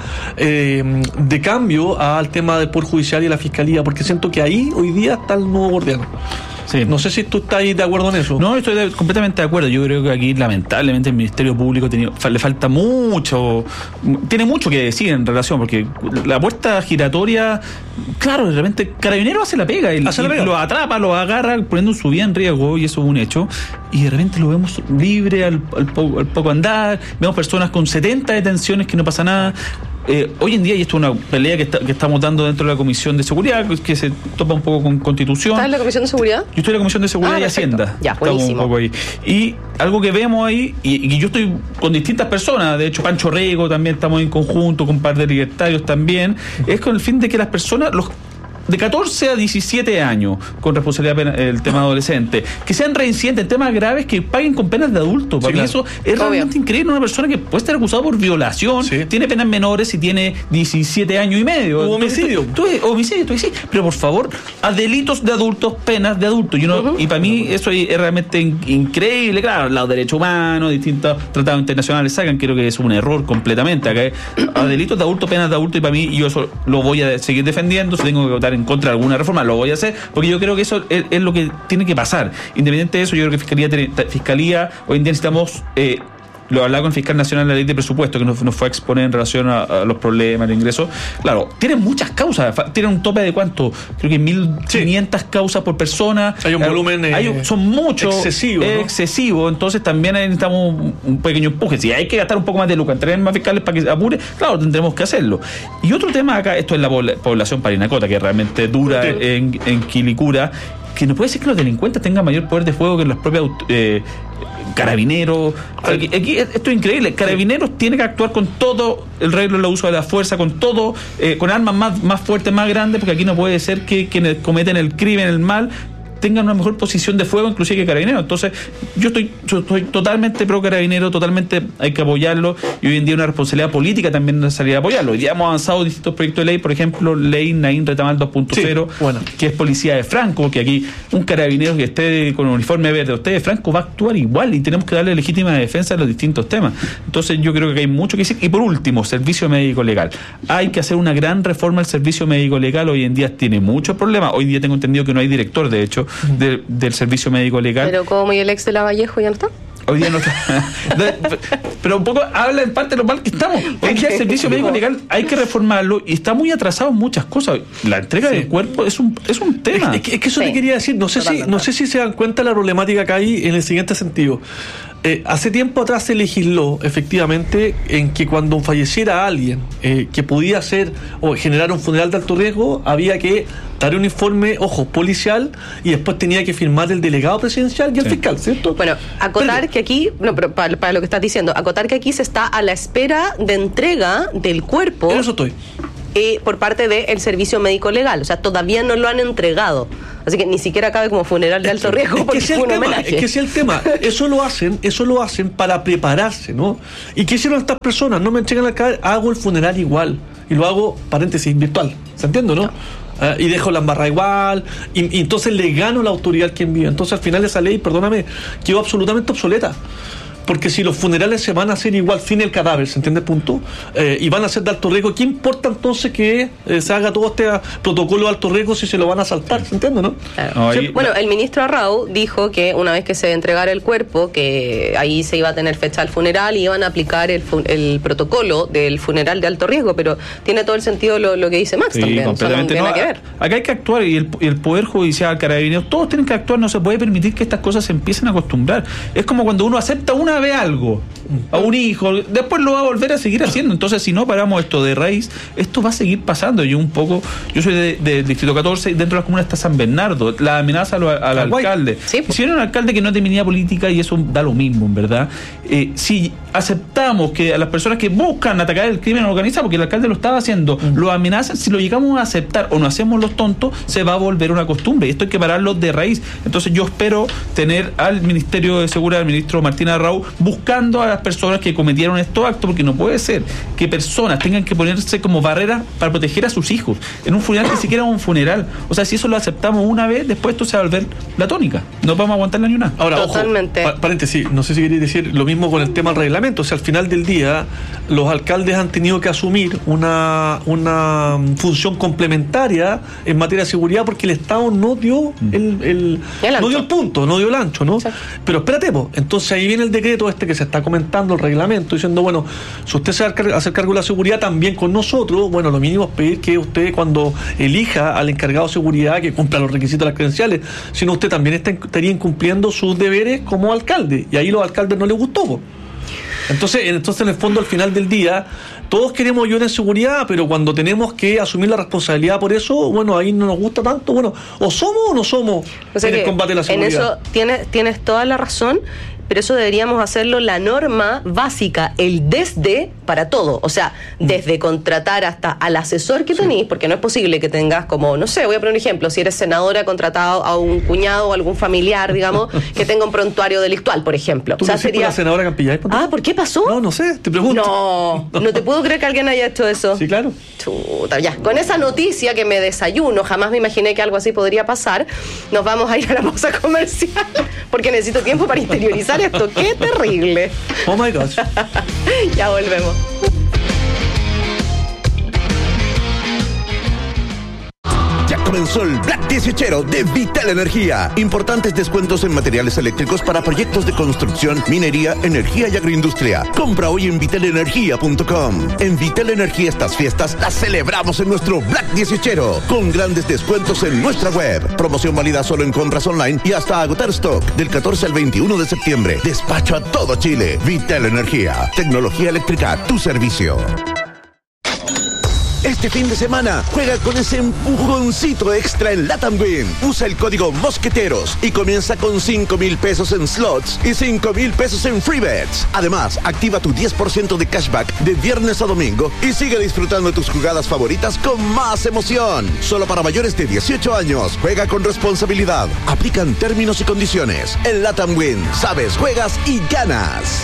de cambio al tema del Poder Judicial y la Fiscalía, porque siento que ahí hoy día está el nuevo gordiano. Sí. No sé si tú estás de acuerdo en eso. No, estoy completamente de acuerdo. Yo creo que aquí lamentablemente el Ministerio Público le falta mucho, tiene mucho que decir en relación, porque la puerta giratoria, claro, de repente Carabineros hace la pega y lo atrapa, lo agarra poniendo su vida en riesgo, y eso es un hecho, y de repente lo vemos libre al poco andar, vemos personas con 70 detenciones que no pasa nada. Hoy en día, y esto es una pelea que estamos dando dentro de la Comisión de Seguridad, que se topa un poco con Constitución. ¿Estás en la Comisión de Seguridad? Yo estoy en la Comisión de Seguridad y Hacienda. Ya, buenísimo. Un poco ahí. Y algo que vemos ahí, y yo estoy con distintas personas, de hecho Pancho Rego también estamos en conjunto, con un par de libertarios también, es con el fin de que las personas, los de 14 a 17 años, con responsabilidad penal, el tema adolescente, que sean reincidentes en temas graves, que paguen con penas de adulto. Para mí eso es realmente increíble. Una persona que puede estar acusada por violación, tiene penas menores y tiene 17 años y medio. O homicidio. Homicidio, sí. Pero por favor, a delitos de adultos, penas de adultos. Y para mí eso es realmente increíble. Claro, los derechos humanos, distintos tratados internacionales sacan, creo que es un error completamente. Acá a delitos de adultos, penas de adulto, y para mí yo eso lo voy a seguir defendiendo. Si tengo que votar en contra de alguna reforma, lo voy a hacer, porque yo creo que eso es lo que tiene que pasar. Independiente de eso, yo creo que Fiscalía hoy en día necesitamos, lo hablaba con el fiscal nacional de la ley de presupuesto, que nos fue a exponer en relación a los problemas, el ingreso. Claro, tienen muchas causas, tienen un tope de ¿cuánto? Creo que 1.500 causas por persona. Hay un volumen son muchos, excesivo, ¿no? Entonces también necesitamos un pequeño empuje. Si hay que gastar un poco más de lucas, tener más fiscales para que apure, claro, tendremos que hacerlo. Y otro tema acá, esto es la población parinacota, que realmente dura en Quilicura, que no puede ser que los delincuentes tengan mayor poder de fuego que los propios Carabineros. Aquí esto es increíble. Carabineros tiene que actuar con todo el reglo del uso de la fuerza, con todo, con armas más fuertes, más grandes, porque aquí no puede ser que quienes cometen el crimen, el mal, tengan una mejor posición de fuego inclusive que Carabineros. Entonces yo estoy totalmente pro Carabinero, totalmente hay que apoyarlo, y hoy en día una responsabilidad política también salir a apoyarlo. Hoy día hemos avanzado distintos proyectos de ley, por ejemplo, ley Naín Retamal 2.0, que es policía de Franco, que aquí un carabinero que esté con un uniforme verde, usted de Franco va a actuar igual, y tenemos que darle legítima defensa a los distintos temas. Entonces yo creo que hay mucho que decir. Y por último, servicio médico legal. Hay que hacer una gran reforma al servicio médico legal. Hoy en día tiene muchos problemas. Hoy día tengo entendido que no hay director, de hecho, del servicio médico legal. Pero como y el ex de Lavallejo ya no está. Hoy día no está. Pero un poco habla en parte de lo mal que estamos. Hoy día el servicio médico legal hay que reformarlo y está muy atrasado en muchas cosas. La entrega del cuerpo es un tema. Es que eso te quería decir. No sé si se dan cuenta de la problemática que hay en el siguiente sentido. Hace tiempo atrás se legisló efectivamente en que cuando falleciera alguien que podía hacer o generar un funeral de alto riesgo, había que dar un informe, policial, y después tenía que firmar el delegado presidencial y el fiscal, ¿cierto? Bueno, acotar que aquí, para lo que estás diciendo, acotar que aquí se está a la espera de entrega del cuerpo. En eso estoy. Por parte del servicio médico legal, o sea, todavía no lo han entregado, así que ni siquiera cabe como funeral de alto riesgo porque fue un homenaje. Es que es el tema, eso lo hacen para prepararse, ¿no? ¿Y qué hicieron estas personas? No me entregan la cara, hago el funeral igual, y lo hago, paréntesis, virtual, ¿se entiende, no? Y dejo la embarrada igual, y entonces le gano la autoridad al quien vive. Entonces al final esa ley, perdóname, quedó absolutamente obsoleta. Porque si los funerales se van a hacer igual sin el cadáver, ¿se entiende el punto? Y van a ser de alto riesgo, ¿qué importa entonces que se haga todo este protocolo de alto riesgo si se lo van a saltar? ¿Se entiende, no? Claro. Bueno, el ministro Arrau dijo que una vez que se entregara el cuerpo, que ahí se iba a tener fecha al funeral y iban a aplicar el protocolo del funeral de alto riesgo, pero tiene todo el sentido lo que dice Max también. Completamente. No tiene que ver. Acá hay que actuar y el Poder Judicial, Carabineros, todos tienen que actuar, no se puede permitir que estas cosas se empiecen a acostumbrar. Es como cuando uno acepta una vez algo a un hijo, después lo va a volver a seguir haciendo. Entonces, si no paramos esto de raíz, esto va a seguir pasando. Yo soy del Distrito 14, dentro de la comuna está San Bernardo, la amenaza al alcalde. Sí. Si era un alcalde que no tenía política, y eso da lo mismo, en verdad. Si aceptamos que a las personas que buscan atacar el crimen organizado, porque el alcalde lo estaba haciendo, lo amenazan, si lo llegamos a aceptar o no hacemos los tontos, se va a volver una costumbre, y esto hay que pararlo de raíz. Entonces yo espero tener al Ministerio de Seguridad, al ministro Martín Arrau, buscando a las personas que cometieron estos actos, porque no puede ser que personas tengan que ponerse como barrera para proteger a sus hijos en un funeral que siquiera es un funeral. O sea, si eso lo aceptamos una vez, después esto se va a volver la tónica, no vamos a aguantarla ni una. Ahora, totalmente. Paréntesis, no sé si queréis decir lo mismo con el tema del reglamento. O sea, al final del día los alcaldes han tenido que asumir una función complementaria en materia de seguridad, porque el Estado no dio no dio el punto, no dio el ancho, ¿no? Exacto. Pero espérate, entonces ahí viene el decreto que se está comentando, el reglamento, diciendo, bueno, si usted se va a hacer cargo de la seguridad también con nosotros, bueno, lo mínimo es pedir que usted, cuando elija al encargado de seguridad, que cumpla los requisitos de las credenciales, sino usted también estaría incumpliendo sus deberes como alcalde, y ahí los alcaldes no les gustó. Entonces, en el fondo, al final del día, todos queremos ayudar en seguridad, pero cuando tenemos que asumir la responsabilidad por eso, bueno, ahí no nos gusta tanto. Bueno, o somos o no somos en el combate a la seguridad. En eso tienes toda la razón, pero eso deberíamos hacerlo la norma básica, el desde para todo. O sea, desde contratar hasta al asesor que tenéis, porque no es posible que tengas como, no sé, voy a poner un ejemplo, si eres senadora, contratado a un cuñado o algún familiar, digamos, que tenga un prontuario delictual, por ejemplo. ¿Tú sería la senadora Campillay? ¿Por qué pasó? No sé, te pregunto. No te puedo creer que alguien haya hecho eso. Sí, claro. Chuta, ya. Con esa noticia que me desayuno, jamás me imaginé que algo así podría pasar, nos vamos a ir a la pausa comercial, porque necesito tiempo para interiorizar esto. ¡Qué terrible! Oh my gosh. Ya volvemos. Ya comenzó el Black 18 de Vital Energía. Importantes descuentos en materiales eléctricos para proyectos de construcción, minería, energía y agroindustria. Compra hoy en vitalenergia.com. En Vital Energía estas fiestas las celebramos en nuestro Black 18 con grandes descuentos en nuestra web. Promoción válida solo en compras online y hasta agotar stock del 14 al 21 de septiembre. Despacho a todo Chile. Vital Energía. Tecnología eléctrica a tu servicio. Este fin de semana, juega con ese empujoncito extra en Latam Win. Usa el código Mosqueteros y comienza con 5,000 pesos en slots y 5,000 pesos en free bets. Además, activa tu 10% de cashback de viernes a domingo y sigue disfrutando de tus jugadas favoritas con más emoción. Solo para mayores de 18 años. Juega con responsabilidad. Aplican términos y condiciones. En Latam Win, sabes, juegas y ganas.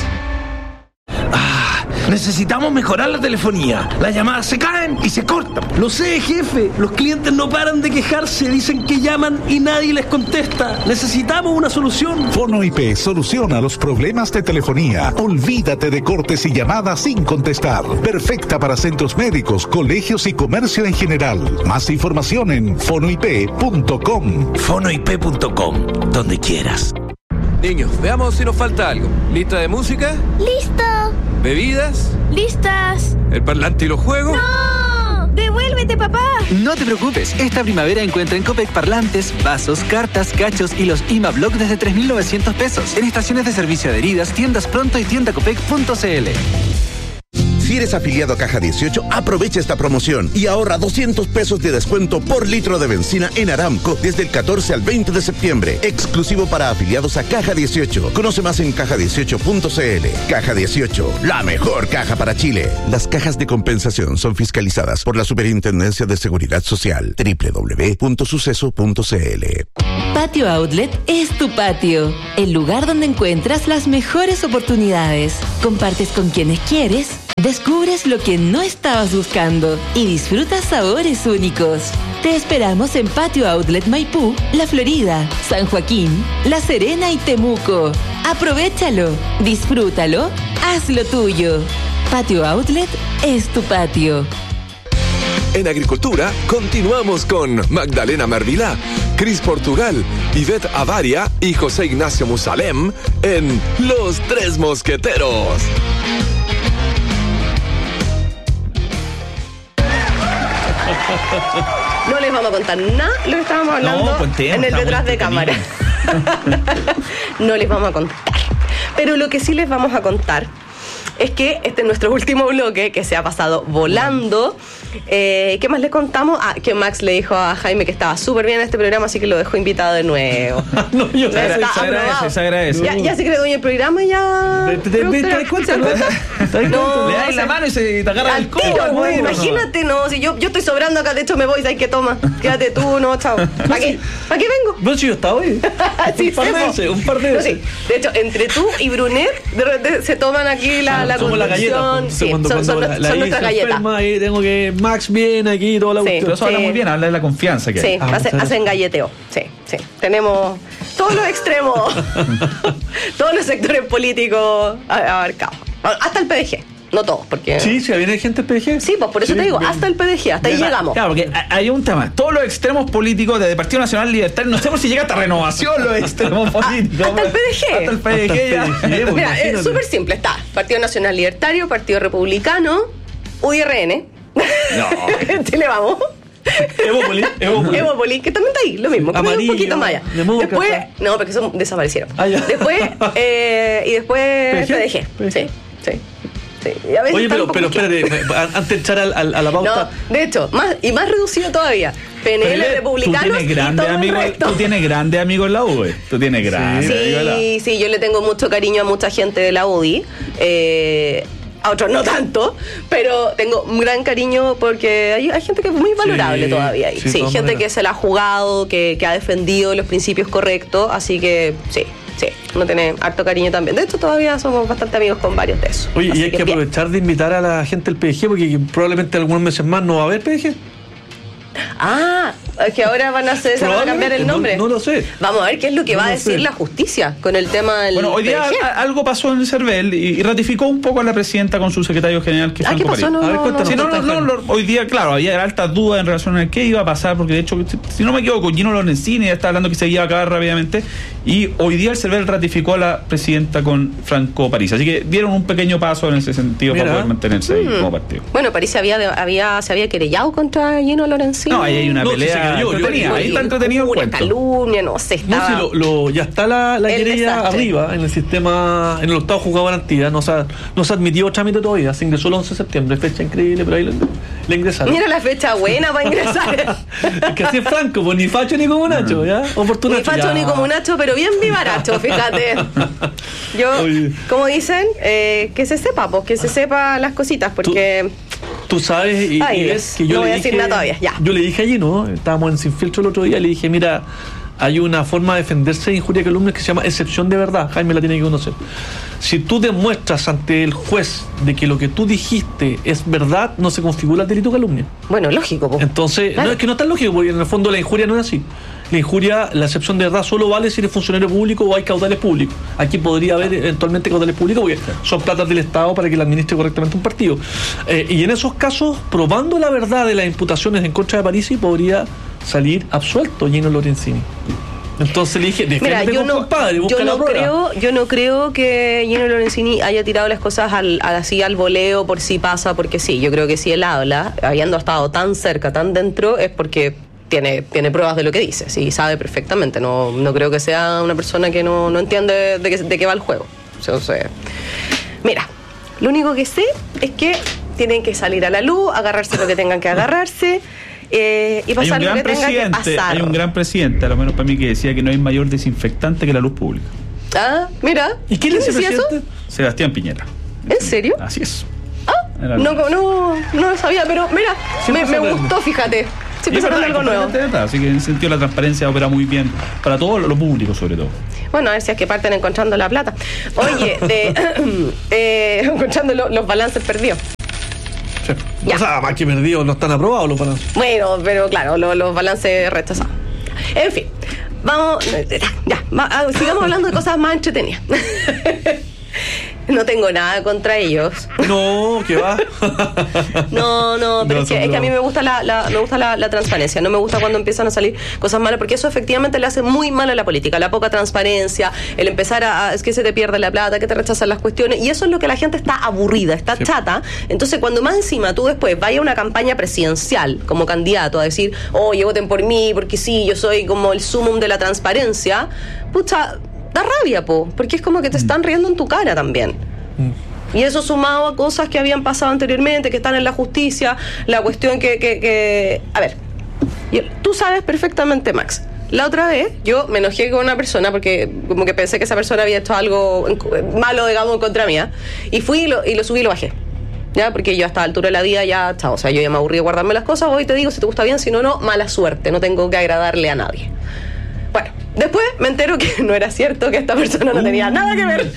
Necesitamos mejorar la telefonía. Las llamadas se caen y se cortan. Lo sé, jefe. Los clientes no paran de quejarse. Dicen que llaman y nadie les contesta. Necesitamos una solución. Fono IP soluciona los problemas de telefonía. Olvídate de cortes y llamadas sin contestar. Perfecta para centros médicos, colegios y comercio en general. Más información en fonoip.com. Fonoip.com, donde quieras. Niños, veamos si nos falta algo. ¿Lista de música? ¡Listo! ¿Bebidas? ¡Listas! ¿El parlante y los juegos? ¡No! ¡Devuélvete, papá! No te preocupes, esta primavera encuentra en Copec parlantes, vasos, cartas, cachos y los IMA Block desde 3.900 pesos. En estaciones de servicio adheridas, tiendas Pronto y tiendacopec.cl. Si eres afiliado a Caja 18, aprovecha esta promoción y ahorra 200 pesos de descuento por litro de benzina en Aramco desde el 14 al 20 de septiembre. Exclusivo para afiliados a Caja 18. Conoce más en caja18.cl. Caja 18, la mejor caja para Chile. Las cajas de compensación son fiscalizadas por la Superintendencia de Seguridad Social. www.suceso.cl. Patio Outlet es tu patio, el lugar donde encuentras las mejores oportunidades. Compartes con quienes quieres, descubres lo que no estabas buscando y disfrutas sabores únicos. Te esperamos en Patio Outlet Maipú, La Florida, San Joaquín, La Serena y Temuco. Aprovechalo, disfrútalo, hazlo tuyo. Patio Outlet es tu patio. En Agricultura, continuamos con Magdalena Mervilá, Cris Portugal, Ivette Avaria y José Ignacio Musalem en Los Tres Mosqueteros. No les vamos a contar nada lo que estábamos hablando en el detrás de cámara. No les vamos a contar. Pero lo que sí les vamos a contar es que este es nuestro último bloque, que se ha pasado volando. ¿Qué más le contamos? Que Max le dijo a Jaime que estaba súper bien en este programa, así que lo dejó invitado de nuevo. No, yo se agradece. Ya se cree dueño del programa y ya... ¿Te das cuenta? No, le das la mano y se te agarra el codo. Imagínate, no, si yo estoy sobrando acá, de hecho me voy, ¿sabes qué? Toma, quédate tú, no, chao. ¿Para qué vengo? No, si yo estaba hoy. Sí, un par de veces. Sí. De hecho, entre tú y Brunet, de repente se toman aquí la somos la galleta. Sí, son nuestras galletas. Ahí tengo que Max viene aquí y toda la cuestión. Pero eso habla muy bien, habla de la confianza que hay. Sí, hacen galleteo. Sí. Tenemos todos los extremos, todos los sectores políticos abarcados. Hasta el PDG. No todos, porque... Sí, viene gente del PDG. Sí, pues por eso te digo, hasta el PDG, hasta ahí llegamos. Claro, porque hay un tema. Todos los extremos políticos desde Partido Nacional Libertario, no sé si llega hasta Renovación los extremos políticos. Hasta el PDG. Hasta el PDG. Mira, es súper simple. Está Partido Nacional Libertario, Partido Republicano, UIRN. No. Chile Vamos. Evópolis, que también está ahí, lo mismo, como un poquito más allá. Después, no, porque son desaparecieron. Después, y después PDG. Sí. Oye, pero espérate, antes de echar a la pauta. No, de hecho, más reducido todavía. PNL, republicanos. Tú tienes grandes amigos en la UDI. Sí, yo le tengo mucho cariño a mucha gente de la UDI. A otros no tanto, pero tengo un gran cariño porque hay gente que es muy valorable todavía ahí. Sí, gente que se la ha jugado, que ha defendido los principios correctos, así que sí, uno tiene harto cariño también. De hecho, todavía somos bastante amigos con varios de esos. Oye, y hay que aprovechar de invitar a la gente del PDG, porque probablemente algunos meses más no va a haber PDG. Es que ahora van a cambiar el nombre. No lo sé. Vamos a ver qué es lo que va a decir la justicia con el tema del hoy día algo pasó en el CERVEL y ratificó un poco a la presidenta con su secretario general, que es Franco París. Hoy día, claro, había altas dudas en relación a qué iba a pasar, porque de hecho, si no me equivoco, Gino Lorenzini ya está hablando que se iba a acabar rápidamente, y hoy día el CERVEL ratificó a la presidenta con Franco París. Así que dieron un pequeño paso en ese sentido para poder mantenerse ahí como partido. Bueno, París se había querellado contra Gino Lorenzini. No, ahí hay una pelea. Ahí está entretenido el cuento. Una calumnia, no sé. Ya está la querella arriba en el sistema, en el octavo juzgado de garantía. No se ha admitido trámite todavía. Se ingresó el 11 de septiembre. Fecha increíble, pero ahí le ingresaron. Mira la fecha buena para ingresar. Es que así es Franco, pues ni facho ni como Nacho, ¿ya? Ni facho ni como Nacho, pero bien vivaracho, fíjate. Como dicen, que se sepa, pues que se sepa las cositas, porque... Tú sabes, y ves que yo no voy le a decir nada todavía, ya. Yo le dije allí, ¿no? Estábamos en Sin Filtro el otro día, le dije, mira, hay una forma de defenderse de injuria y calumnia que se llama excepción de verdad. Jaime la tiene que conocer. Si tú demuestras ante el juez de que lo que tú dijiste es verdad, no se configura el delito de calumnia. Bueno, lógico. Entonces, claro. No, es que no es tan lógico, porque en el fondo la injuria no es así. La injuria, la excepción de verdad solo vale si eres funcionario público o hay caudales públicos. Aquí podría haber eventualmente caudales públicos porque son platas del Estado para que la administre correctamente un partido. Y en esos casos, probando la verdad de las imputaciones en contra de Parisi, podría salir absuelto Gino Lorenzini. Entonces le dije, defiéndete con compadre, busca la prueba. Yo no creo que Gino Lorenzini haya tirado las cosas así al voleo por si pasa, porque sí, yo creo que si él habla, habiendo estado tan cerca, tan dentro, es porque tiene pruebas de lo que dice, sí, sabe perfectamente. No creo que sea una persona que no entiende de qué va el juego. Entonces, mira, lo único que sé es que tienen que salir a la luz, agarrarse lo que tengan que agarrarse, y pasar lo que tenga que pasar. Hay un gran presidente, a lo menos para mí, que decía que no hay mayor desinfectante que la luz pública. Ah, mira. ¿Y quién decía eso? Sebastián Piñera. ¿En serio? Así es. No lo sabía, pero mira, me gustó, fíjate. Siempre se algo nuevo. Así que en ese sentido la transparencia opera muy bien para todo lo público, sobre todo. Bueno, a ver si es que parten encontrando la plata. Oye, encontrando los balances perdidos. Sí. O sea, más que perdidos, no están aprobados los balances. Bueno, pero claro, los balances rechazados. En fin, sigamos hablando de cosas más entretenidas. No tengo nada contra ellos. No, ¿qué va? No, pero es que a mí me gusta la transparencia. No me gusta cuando empiezan a salir cosas malas, porque eso efectivamente le hace muy mal a la política. La poca transparencia, el empezar es que se te pierde la plata, que te rechazan las cuestiones, y eso es lo que la gente está aburrida, está chata. Entonces, cuando más encima tú después vayas a una campaña presidencial como candidato a decir, oye, voten por mí, porque sí, yo soy como el sumum de la transparencia, pucha, da rabia, porque es como que te están riendo en tu cara también. Y eso sumado a cosas que habían pasado anteriormente, que están en la justicia, la cuestión que a ver, tú sabes perfectamente, Max, la otra vez yo me enojé con una persona porque como que pensé que esa persona había hecho algo malo, digamos, en contra mía, y fui y lo subí y lo bajé. Ya, porque yo a esta altura de la vida ya, chao, o sea, yo ya me aburrí de guardarme las cosas. Hoy te digo, si te gusta bien, si no, mala suerte, no tengo que agradarle a nadie. Bueno, después me entero que no era cierto, que esta persona no tenía nada que ver.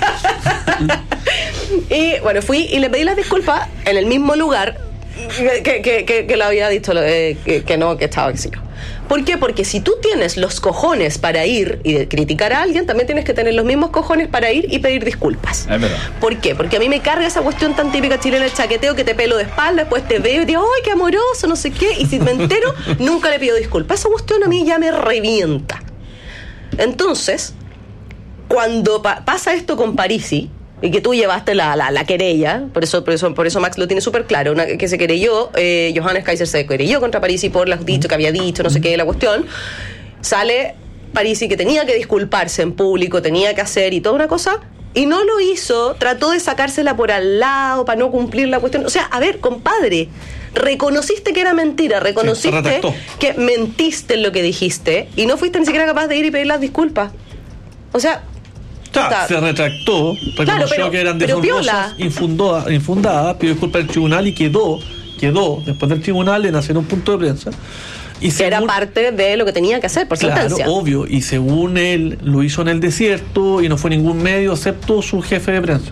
Y bueno, fui y le pedí las disculpas en el mismo lugar que le había dicho que no, que estaba exigido. ¿Por qué? Porque si tú tienes los cojones para ir y criticar a alguien, también tienes que tener los mismos cojones para ir y pedir disculpas. Es verdad. ¿Por qué? Porque a mí me carga esa cuestión tan típica chilena, el chaqueteo, que te pelo de espalda, después te veo y digo, ¡ay, qué amoroso! No sé qué. Y si me entero, nunca le pido disculpas. Esa cuestión a mí ya me revienta. Entonces, cuando pasa esto con Parisi, y que tú llevaste la querella, por eso Max lo tiene súper claro, que se querelló, Johannes Kaiser se querelló contra Parisi por los dichos que había dicho, no sé qué, la cuestión. Sale Parisi que tenía que disculparse en público, tenía que hacer y toda una cosa, y no lo hizo, trató de sacársela por al lado para no cumplir la cuestión. O sea, a ver, compadre, reconociste que era mentira, reconociste que mentiste en lo que dijiste, y no fuiste ni siquiera capaz de ir y pedir las disculpas. O sea, se retractó, reconoció que eran deshonrosas, infundadas, pidió disculpas al tribunal y quedó después del tribunal en hacer un punto de prensa. Y que era parte de lo que tenía que hacer por sentencia. Claro, obvio, y según él lo hizo en el desierto y no fue ningún medio excepto su jefe de prensa.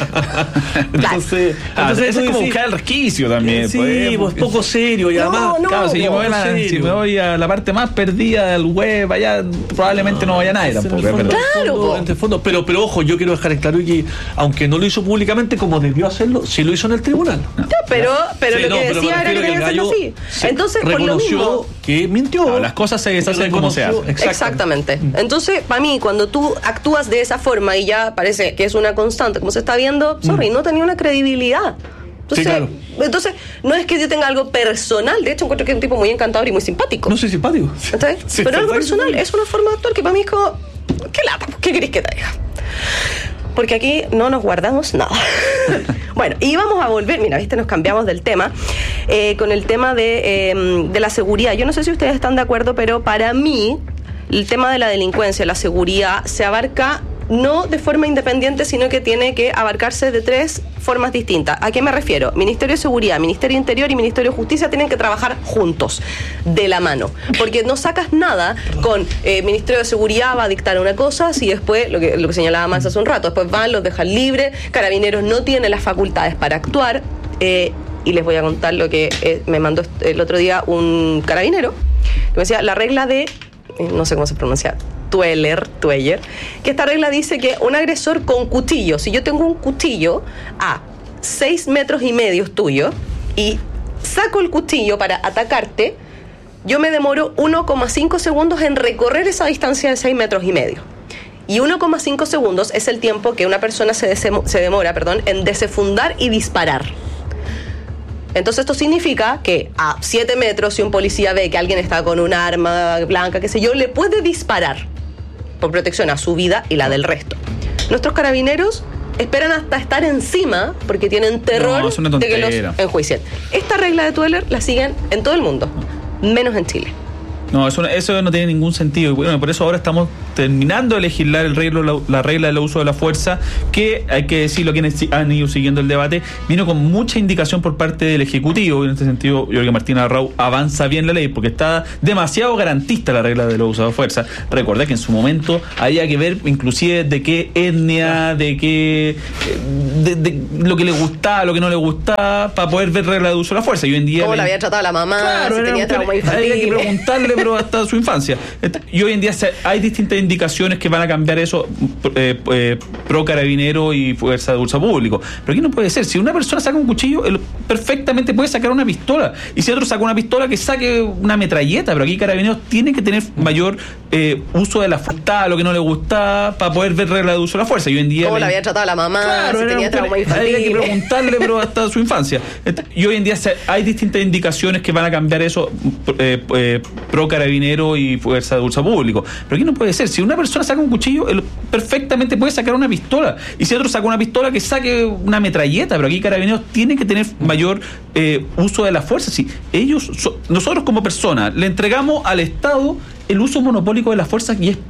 entonces eso es como buscar el resquicio también. Sí, pues poco serio y además si me voy a la parte más perdida del web, allá probablemente no vaya nadie tampoco. En el fondo, pero ojo, yo quiero dejar en claro que aunque no lo hizo públicamente como debió hacerlo, sí lo hizo en el tribunal. Pero lo que decía era que tenía que hacerlo así. Entonces, por lo mismo, que mintió. Las cosas se hacen como se hacen. Exactamente. Entonces, para mí, cuando tú actúas de esa forma y ya parece que es una constante, como se está viendo, no tenía una credibilidad. Entonces, no es que yo tenga algo personal. De hecho, encuentro que es un tipo muy encantador y muy simpático. No soy simpático. Pero algo personal, es una forma de actuar que para mí es como, ¿qué lata? ¿Qué querés que te diga? Porque aquí no nos guardamos nada. Bueno, y vamos a volver, mira, viste, nos cambiamos del tema, con el tema de la seguridad. Yo no sé si ustedes están de acuerdo, pero para mí el tema de la delincuencia, la seguridad, se abarca no de forma independiente, sino que tiene que abarcarse de tres formas distintas. ¿A qué me refiero? Ministerio de Seguridad, Ministerio de Interior y Ministerio de Justicia tienen que trabajar juntos, de la mano, porque no sacas nada con Ministerio de Seguridad va a dictar una cosa, si después, lo que señalaba Max hace un rato, después van, los dejan libres, Carabineros no tiene las facultades para actuar, y les voy a contar lo que me mandó el otro día un carabinero, que me decía, la regla de, no sé cómo se pronuncia, Tueller, que esta regla dice que un agresor con cuchillo, si yo tengo un cuchillo a 6,5 metros tuyo y saco el cuchillo para atacarte, yo me demoro 1,5 segundos en recorrer esa distancia de 6,5 metros. Y 1,5 segundos es el tiempo que una persona se demora en desenfundar y disparar. Entonces esto significa que a 7 metros, si un policía ve que alguien está con un arma blanca, qué sé yo, le puede disparar por protección a su vida y la del resto. Nuestros carabineros esperan hasta estar encima porque tienen terror de que los enjuicien. Esta regla de Tueller la siguen en todo el mundo, menos en Chile. No, eso no tiene ningún sentido. Bueno, por eso ahora estamos terminando de legislar la regla del uso de la fuerza, que hay que decirlo, quienes han ido siguiendo el debate, vino con mucha indicación por parte del Ejecutivo, y en este sentido yo creo que Martín Arrau avanza bien la ley, porque está demasiado garantista la regla del uso de la fuerza. Recuerda que en su momento había que ver inclusive de qué etnia, de qué de lo que le gustaba, lo que no le gustaba, para poder ver regla de uso de la fuerza. Y hoy en día cómo la había tratado la mamá, claro, si tenía trauma infantil. Había que preguntarle, pero hasta su infancia. Y hoy en día hay distintas indicaciones que van a cambiar eso, pro carabinero y fuerza de uso público. Pero aquí no puede ser. Si una persona saca un cuchillo, él perfectamente puede sacar una pistola. Y si otro saca una pistola, que saque una metralleta. Pero aquí carabineros tienen que tener mayor uso de la fuerza, lo que no le gusta, para poder ver regla de uso de la fuerza. Y hoy en día cómo la había tratado la mamá, claro, si tenía trauma infantil. Había que preguntarle, pero hasta su infancia. Y hoy en día hay distintas indicaciones que van a cambiar eso, pro carabinero y fuerza de uso público. Pero aquí no puede ser. Si una persona saca un cuchillo, él perfectamente puede sacar una pistola. Y si otro saca una pistola, que saque una metralleta. Pero aquí carabineros tienen que tener mayor uso de la fuerza. Si nosotros como personas le entregamos al Estado el uso monopólico de la fuerza, y es